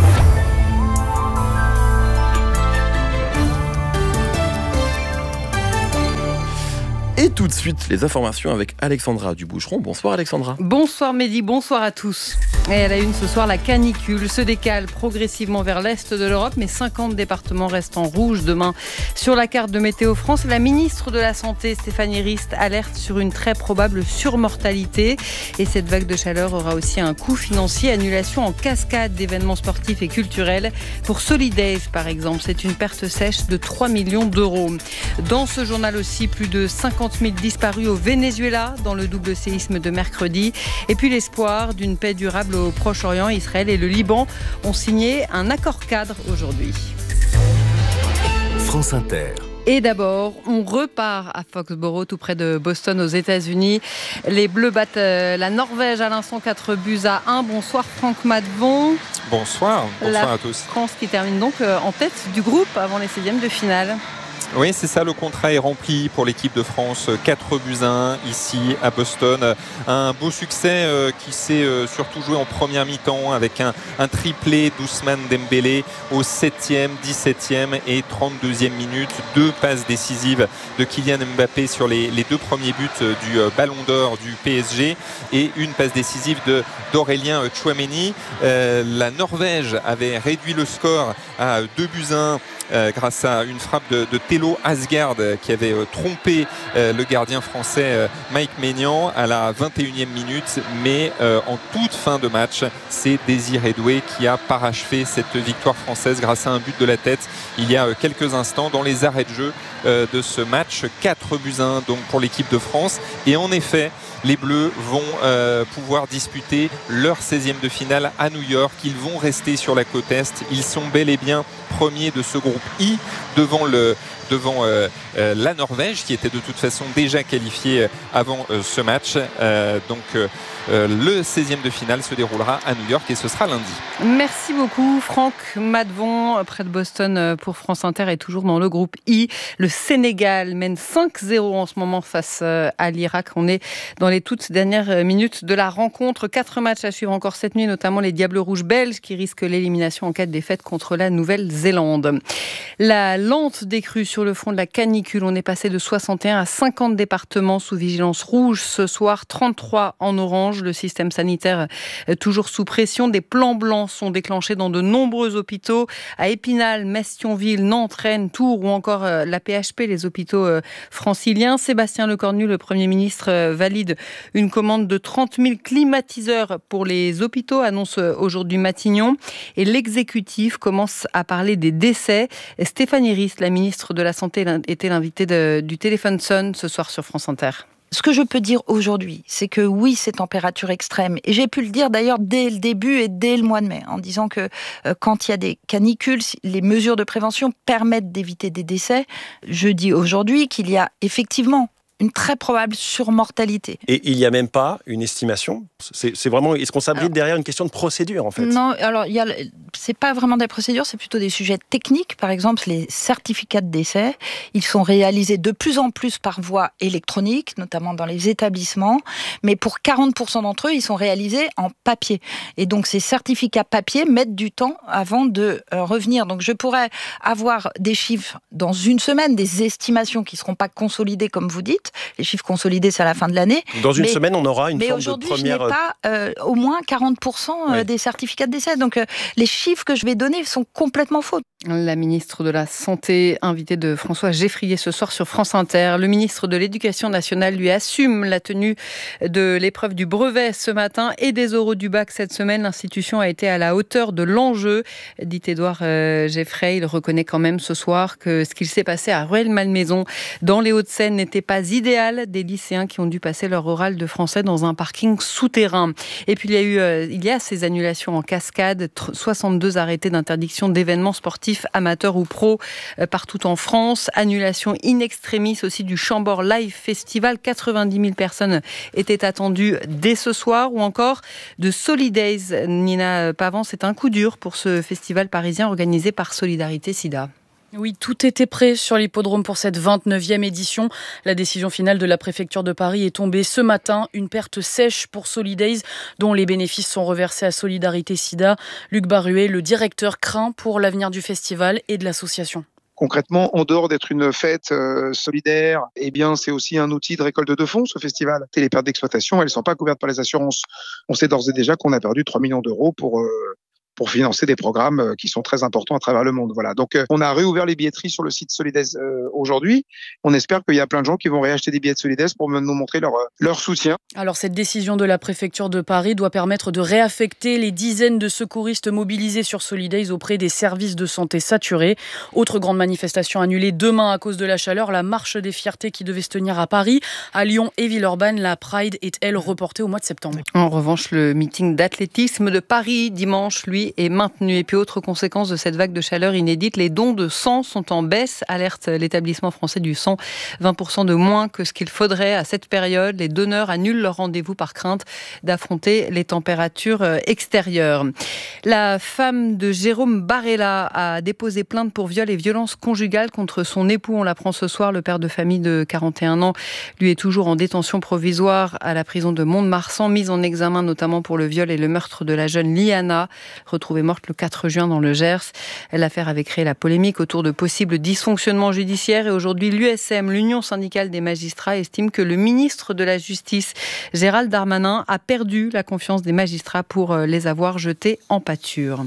[SPEAKER 1] Et tout de suite, les informations avec Alexandra Duboucheron. Bonsoir Alexandra.
[SPEAKER 10] Bonsoir Mehdi, bonsoir à tous. Et à la une ce soir, la canicule se décale progressivement vers l'est de l'Europe, mais cinquante départements restent en rouge demain. Sur la carte de Météo France, la ministre de la Santé, Stéphanie Rist, alerte sur une très probable surmortalité. Et cette vague de chaleur aura aussi un coût financier, annulation en cascade d'événements sportifs et culturels. Pour Solidays, par exemple, c'est une perte sèche de trois millions d'euros. Dans ce journal aussi, plus de cinquante mille disparus au Venezuela dans le double séisme de mercredi. Et puis l'espoir d'une paix durable au Proche-Orient. Israël et le Liban ont signé un accord cadre aujourd'hui.
[SPEAKER 11] France Inter.
[SPEAKER 10] Et d'abord, on repart à Foxborough, tout près de Boston, aux États-Unis. Les Bleus battent euh, la Norvège à l'instant, quatre buts à un. Bonsoir Franck Madvon.
[SPEAKER 9] Bonsoir, bonsoir
[SPEAKER 10] La
[SPEAKER 9] à tous.
[SPEAKER 10] France qui termine donc euh, en tête du groupe avant les seizièmes de finale.
[SPEAKER 9] Oui, c'est ça, le contrat est rempli pour l'équipe de France. quatre buts à un ici à Boston. Un beau succès euh, qui s'est euh, surtout joué en première mi-temps avec un, un triplé d'Ousmane Dembélé au septième, dix-septième et trente-deuxième minute. Deux passes décisives de Kylian Mbappé sur les, les deux premiers buts du euh, Ballon d'Or du P S G et une passe décisive de, d'Aurélien Tchouaméni. Euh, la Norvège avait réduit le score à deux buts à un euh, grâce à une frappe de, de Thelo Asgard qui avait euh, trompé euh, le gardien français euh, Mike Maignan à la vingt et unième minute, mais euh, en toute fin de match, c'est Désiré Doué qui a parachevé cette victoire française grâce à un but de la tête il y a euh, quelques instants dans les arrêts de jeu euh, de ce match. Quatre buts à un donc pour l'équipe de France, et en effet les Bleus vont euh, pouvoir disputer leur seizième de finale à New York. Ils vont rester sur la côte Est. Ils sont bel et bien premiers de ce groupe I devant, le, devant euh, euh, la Norvège qui était de toute façon déjà qualifiée avant euh, ce match. Euh, donc euh, euh, le seizième de finale se déroulera à New York et ce sera lundi.
[SPEAKER 10] Merci beaucoup Franck Madvon, près de Boston pour France Inter, et toujours dans le groupe I. Le Sénégal mène cinq zéro en ce moment face à l'Irak. On est dans les toutes dernières minutes de la rencontre. Quatre matchs à suivre encore cette nuit, notamment les Diables Rouges belges qui risquent l'élimination en cas de défaite contre la Nouvelle-Zélande. La lente décrue sur le front de la canicule. On est passé de soixante et un à cinquante départements sous vigilance rouge ce soir, trente-trois en orange. Le système sanitaire est toujours sous pression. Des plans blancs sont déclenchés dans de nombreux hôpitaux. À Épinal, Metz, Thionville, Nantes, Rennes, Tours ou encore la P H P, les hôpitaux franciliens. Sébastien Lecornu, le Premier ministre, valide une commande de trente mille climatiseurs pour les hôpitaux, annonce aujourd'hui Matignon. Et l'exécutif commence à parler des décès. Stéphanie Rist, la ministre de la Santé, était l'invitée de, du Téléphone Sun ce soir sur France Inter.
[SPEAKER 12] Ce que je peux dire aujourd'hui, c'est que oui, ces températures extrêmes, et j'ai pu le dire d'ailleurs dès le début et dès le mois de mai, en disant que euh, quand il y a des canicules, les mesures de prévention permettent d'éviter des décès. Je dis aujourd'hui qu'il y a effectivement une très probable surmortalité.
[SPEAKER 13] Et il n'y a même pas une estimation. C'est, c'est vraiment, est-ce qu'on s'abrite alors, derrière une question de procédure, en fait?
[SPEAKER 12] Non, alors il y a, c'est pas vraiment des procédures, c'est plutôt des sujets techniques. Par exemple, les certificats de décès, ils sont réalisés de plus en plus par voie électronique, notamment dans les établissements. Mais pour quarante pour cent d'entre eux, ils sont réalisés en papier. Et donc, ces certificats papier mettent du temps avant de euh, revenir. Donc, je pourrais avoir des chiffres dans une semaine, des estimations qui ne seront pas consolidées, comme vous dites. Les chiffres consolidés, c'est à la fin de l'année.
[SPEAKER 13] Dans une
[SPEAKER 12] mais,
[SPEAKER 13] semaine, on aura une
[SPEAKER 12] mais
[SPEAKER 13] forme de
[SPEAKER 12] première...
[SPEAKER 13] première...
[SPEAKER 12] Mais aujourd'hui, je n'ai pas euh, au moins quarante pour cent oui. des certificats de décès. Donc, euh, les chiffres que je vais donner sont complètement faux.
[SPEAKER 10] La ministre de la Santé, invitée de François Geffrier ce soir sur France Inter. Le ministre de l'Éducation nationale lui assume la tenue de l'épreuve du brevet ce matin et des oraux du bac cette semaine. L'institution a été à la hauteur de l'enjeu, dit Édouard euh, Geffray. Il reconnaît quand même ce soir que ce qu'il s'est passé à Rueil-Malmaison dans les Hauts-de-Seine n'était pas idéal. Des lycéens qui ont dû passer leur oral de français dans un parking souterrain. Et puis il y a eu, euh, il y a ces annulations en cascade, soixante-deux arrêtés d'interdiction d'événements sportifs amateurs ou pros euh, partout en France. Annulation in extremis aussi du Chambord Live Festival. quatre-vingt-dix mille personnes étaient attendues dès ce soir. Ou encore de Solidays. Nina Pavan, c'est un coup dur pour ce festival parisien organisé par Solidarité Sida.
[SPEAKER 11] Oui, tout était prêt sur l'hippodrome pour cette vingt-neuvième édition. La décision finale de la préfecture de Paris est tombée ce matin. Une perte sèche pour Solidays, dont les bénéfices sont reversés à Solidarité Sida. Luc Barruet, le directeur, craint pour l'avenir du festival et de l'association.
[SPEAKER 14] Concrètement, en dehors d'être une fête euh, solidaire, eh bien, c'est aussi un outil de récolte de fonds, ce festival. Et les pertes d'exploitation, elles ne sont pas couvertes par les assurances. On sait d'ores et déjà qu'on a perdu trois millions d'euros pour... Euh, pour financer des programmes qui sont très importants à travers le monde. Voilà. Donc, on a réouvert les billetteries sur le site Solidays euh, aujourd'hui. On espère qu'il y a plein de gens qui vont réacheter des billets de Solidays pour nous montrer leur, leur soutien.
[SPEAKER 11] Alors, cette décision de la préfecture de Paris doit permettre de réaffecter les dizaines de secouristes mobilisés sur Solidays auprès des services de santé saturés. Autre grande manifestation annulée demain à cause de la chaleur, la marche des fiertés qui devait se tenir à Paris. À Lyon et Villeurbanne, la Pride est, elle, reportée au mois de septembre.
[SPEAKER 10] En revanche, le meeting d'athlétisme de Paris dimanche, lui, est maintenu. Et puis, autre conséquence de cette vague de chaleur inédite, les dons de sang sont en baisse, alerte l'établissement français du sang. vingt pour cent de moins que ce qu'il faudrait à cette période. Les donneurs annulent leur rendez-vous par crainte d'affronter les températures extérieures. La femme de Jérôme Barella a déposé plainte pour viol et violence conjugale contre son époux. On l'apprend ce soir. Le père de famille de quarante et un ans, lui, est toujours en détention provisoire à la prison de Mont-de-Marsan, mise en examen notamment pour le viol et le meurtre de la jeune Liana, retrouvée morte le quatre juin dans le Gers. L'affaire avait créé la polémique autour de possibles dysfonctionnements judiciaires et aujourd'hui l'U S M, l'Union syndicale des magistrats, estime que le ministre de la Justice, Gérald Darmanin, a perdu la confiance des magistrats pour les avoir jetés en pâture.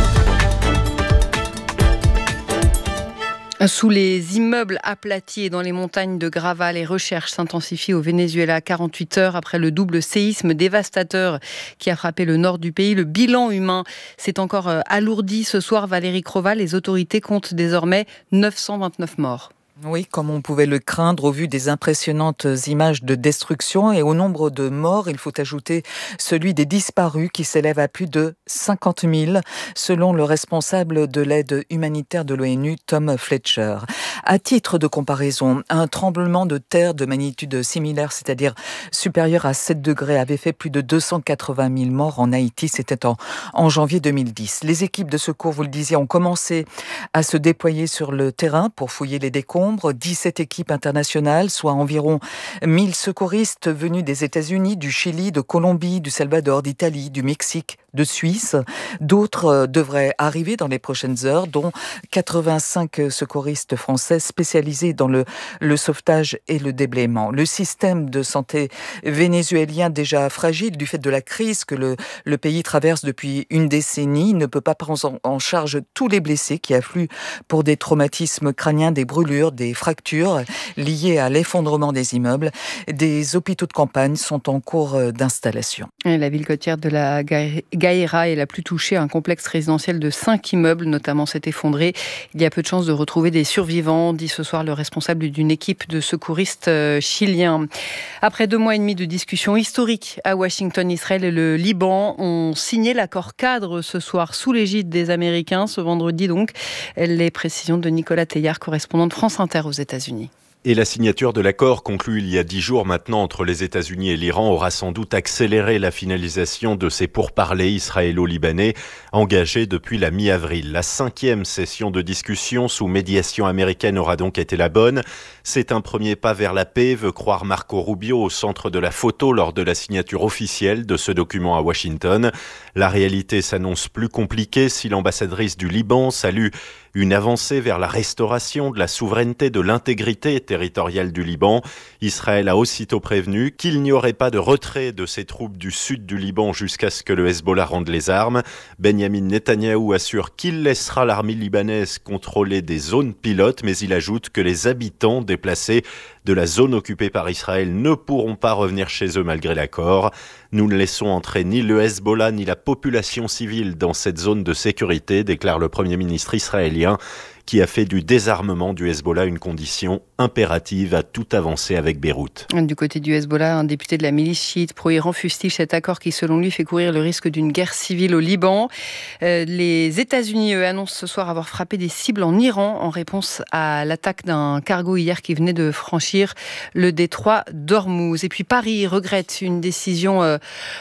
[SPEAKER 10] Sous les immeubles aplatis et dans les montagnes de Gravats, les recherches s'intensifient au Venezuela. quarante-huit heures après le double séisme dévastateur qui a frappé le nord du pays, le bilan humain s'est encore alourdi. Ce soir, Valérie Crova, les autorités comptent désormais neuf cent vingt-neuf morts.
[SPEAKER 15] Oui, comme on pouvait le craindre au vu des impressionnantes images de destruction. Et au nombre de morts, il faut ajouter celui des disparus qui s'élève à plus de cinquante mille, selon le responsable de l'aide humanitaire de l'ONU, Tom Fletcher. À titre de comparaison, un tremblement de terre de magnitude similaire, c'est-à-dire supérieur à sept degrés, avait fait plus de deux cent quatre-vingt mille morts en Haïti. C'était en, en janvier deux mille dix. Les équipes de secours, vous le disiez, ont commencé à se déployer sur le terrain pour fouiller les décombres. dix-sept équipes internationales, soit environ mille secouristes venus des États-Unis, du Chili, de Colombie, du Salvador, d'Italie, du Mexique, de Suisse. D'autres devraient arriver dans les prochaines heures, dont quatre-vingt-cinq secouristes français spécialisés dans le, le sauvetage et le déblaiement. Le système de santé vénézuélien, déjà fragile du fait de la crise que le, le pays traverse depuis une décennie, ne peut pas prendre en charge tous les blessés qui affluent pour des traumatismes crâniens, des brûlures, des fractures liées à l'effondrement des immeubles. Des hôpitaux de campagne sont en cours d'installation.
[SPEAKER 10] Et la ville côtière de la Gaïra est la plus touchée. Un complexe résidentiel de cinq immeubles, notamment, s'est effondré. Il y a peu de chances de retrouver des survivants, dit ce soir le responsable d'une équipe de secouristes chiliens. Après deux mois et demi de discussions historiques à Washington, Israël et le Liban ont signé l'accord cadre ce soir sous l'égide des Américains, ce vendredi donc. Les précisions de Nicolas Teillard, correspondant de France Inter aux États-Unis.
[SPEAKER 16] Et la signature de l'accord conclu il y a dix jours maintenant entre les États-Unis et l'Iran aura sans doute accéléré la finalisation de ces pourparlers israélo-libanais engagés depuis la mi-avril. La cinquième session de discussion sous médiation américaine aura donc été la bonne. C'est un premier pas vers la paix, veut croire Marco Rubio au centre de la photo lors de la signature officielle de ce document à Washington. La réalité s'annonce plus compliquée si l'ambassadrice du Liban salue Une avancée vers la restauration de la souveraineté, de l'intégrité territoriale du Liban. Israël a aussitôt prévenu qu'il n'y aurait pas de retrait de ses troupes du sud du Liban jusqu'à ce que le Hezbollah rende les armes. Benjamin Netanyahou assure qu'il laissera l'armée libanaise contrôler des zones pilotes, mais il ajoute que les habitants déplacés de la zone occupée par Israël ne pourront pas revenir chez eux malgré l'accord. Nous ne laissons entrer ni le Hezbollah ni la population civile dans cette zone de sécurité, déclare le Premier ministre israélien, qui a fait du désarmement du Hezbollah une condition impérative à toute avancée avec Beyrouth.
[SPEAKER 10] Du côté du Hezbollah, un député de la milice chiite pro-Iran fustige cet accord qui, selon lui, fait courir le risque d'une guerre civile au Liban. Euh, les États-Unis, eux, annoncent ce soir avoir frappé des cibles en Iran en réponse à l'attaque d'un cargo hier qui venait de franchir le détroit d'Ormuz. Et puis Paris regrette une décision euh,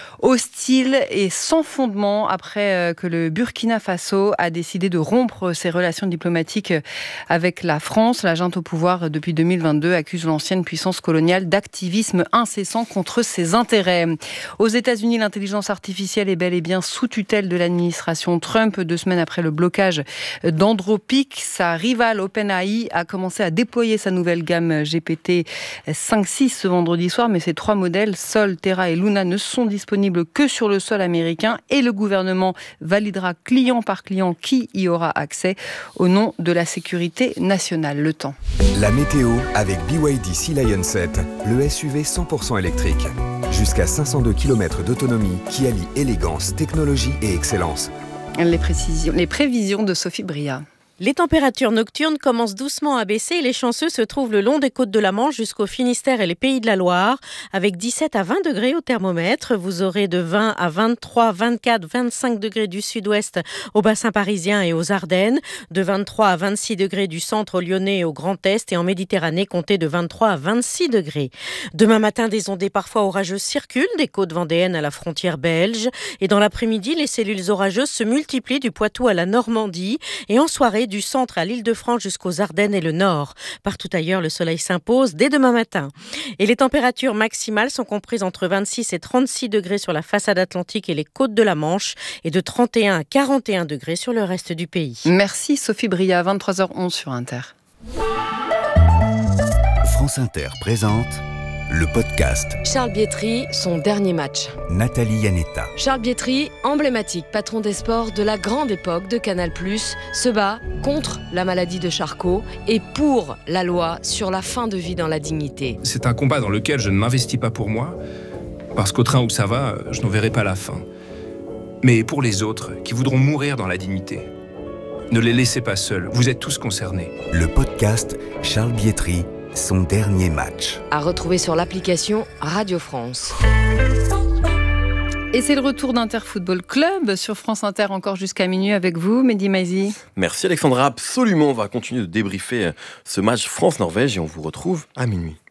[SPEAKER 10] hostile et sans fondement après euh, que le Burkina Faso a décidé de rompre ses relations diplomatiques avec la France. La junte au pouvoir depuis deux mille vingt-deux accuse l'ancienne puissance coloniale d'activisme incessant contre ses intérêts. Aux États-Unis, l'intelligence artificielle est bel et bien sous tutelle de l'administration Trump. Deux semaines après le blocage d'Anthropic, sa rivale OpenAI a commencé à déployer sa nouvelle gamme G P T cinq six ce vendredi soir, mais ces trois modèles, Sol, Terra et Luna, ne sont disponibles que sur le sol américain et le gouvernement validera client par client qui y aura accès au nom de la sécurité nationale. Le temps.
[SPEAKER 17] La météo avec B Y D Sea Lion sept, le S U V cent pour cent électrique. Jusqu'à cinq cent deux kilomètres d'autonomie qui allie élégance, technologie et excellence.
[SPEAKER 10] Les, précisions, les prévisions de Sophie Bria.
[SPEAKER 18] Les températures nocturnes commencent doucement à baisser et les chanceux se trouvent le long des côtes de la Manche jusqu'au Finistère et les Pays de la Loire. Avec dix-sept à vingt degrés au thermomètre, vous aurez de vingt à vingt-trois, vingt-quatre, vingt-cinq degrés du sud-ouest au bassin parisien et aux Ardennes, de vingt-trois à vingt-six degrés du centre lyonnais et au Grand Est et en Méditerranée, comptez de vingt-trois à vingt-six degrés. Demain matin, des ondées parfois orageuses circulent des côtes vendéennes à la frontière belge et dans l'après-midi, les cellules orageuses se multiplient du Poitou à la Normandie et en soirée, du centre à l'Île-de-France jusqu'aux Ardennes et le Nord. Partout ailleurs, le soleil s'impose dès demain matin. Et les températures maximales sont comprises entre vingt-six et trente-six degrés sur la façade atlantique et les côtes de la Manche et de trente et un à quarante et un degrés sur le reste du pays.
[SPEAKER 10] Merci Sophie Bria, vingt-trois heures onze sur Inter.
[SPEAKER 17] France Inter présente le podcast.
[SPEAKER 5] Charles Bietri, son dernier match.
[SPEAKER 17] Nathalie Yanetta.
[SPEAKER 5] Charles Bietri, emblématique patron des sports de la grande époque de Canal+, se bat contre la maladie de Charcot et pour la loi sur la fin de vie dans la dignité.
[SPEAKER 19] C'est un combat dans lequel je ne m'investis pas pour moi, parce qu'au train où ça va, je n'en verrai pas la fin. Mais pour les autres, qui voudront mourir dans la dignité, ne les laissez pas seuls, vous êtes tous concernés.
[SPEAKER 17] Le podcast Charles Bietri, son dernier match.
[SPEAKER 5] À retrouver sur l'application Radio France.
[SPEAKER 10] Et c'est le retour d'Inter Football Club sur France Inter encore jusqu'à minuit avec vous, Mehdi Maizi.
[SPEAKER 1] Merci Alexandra, absolument, on va continuer de débriefer ce match France-Norvège et on vous retrouve à minuit.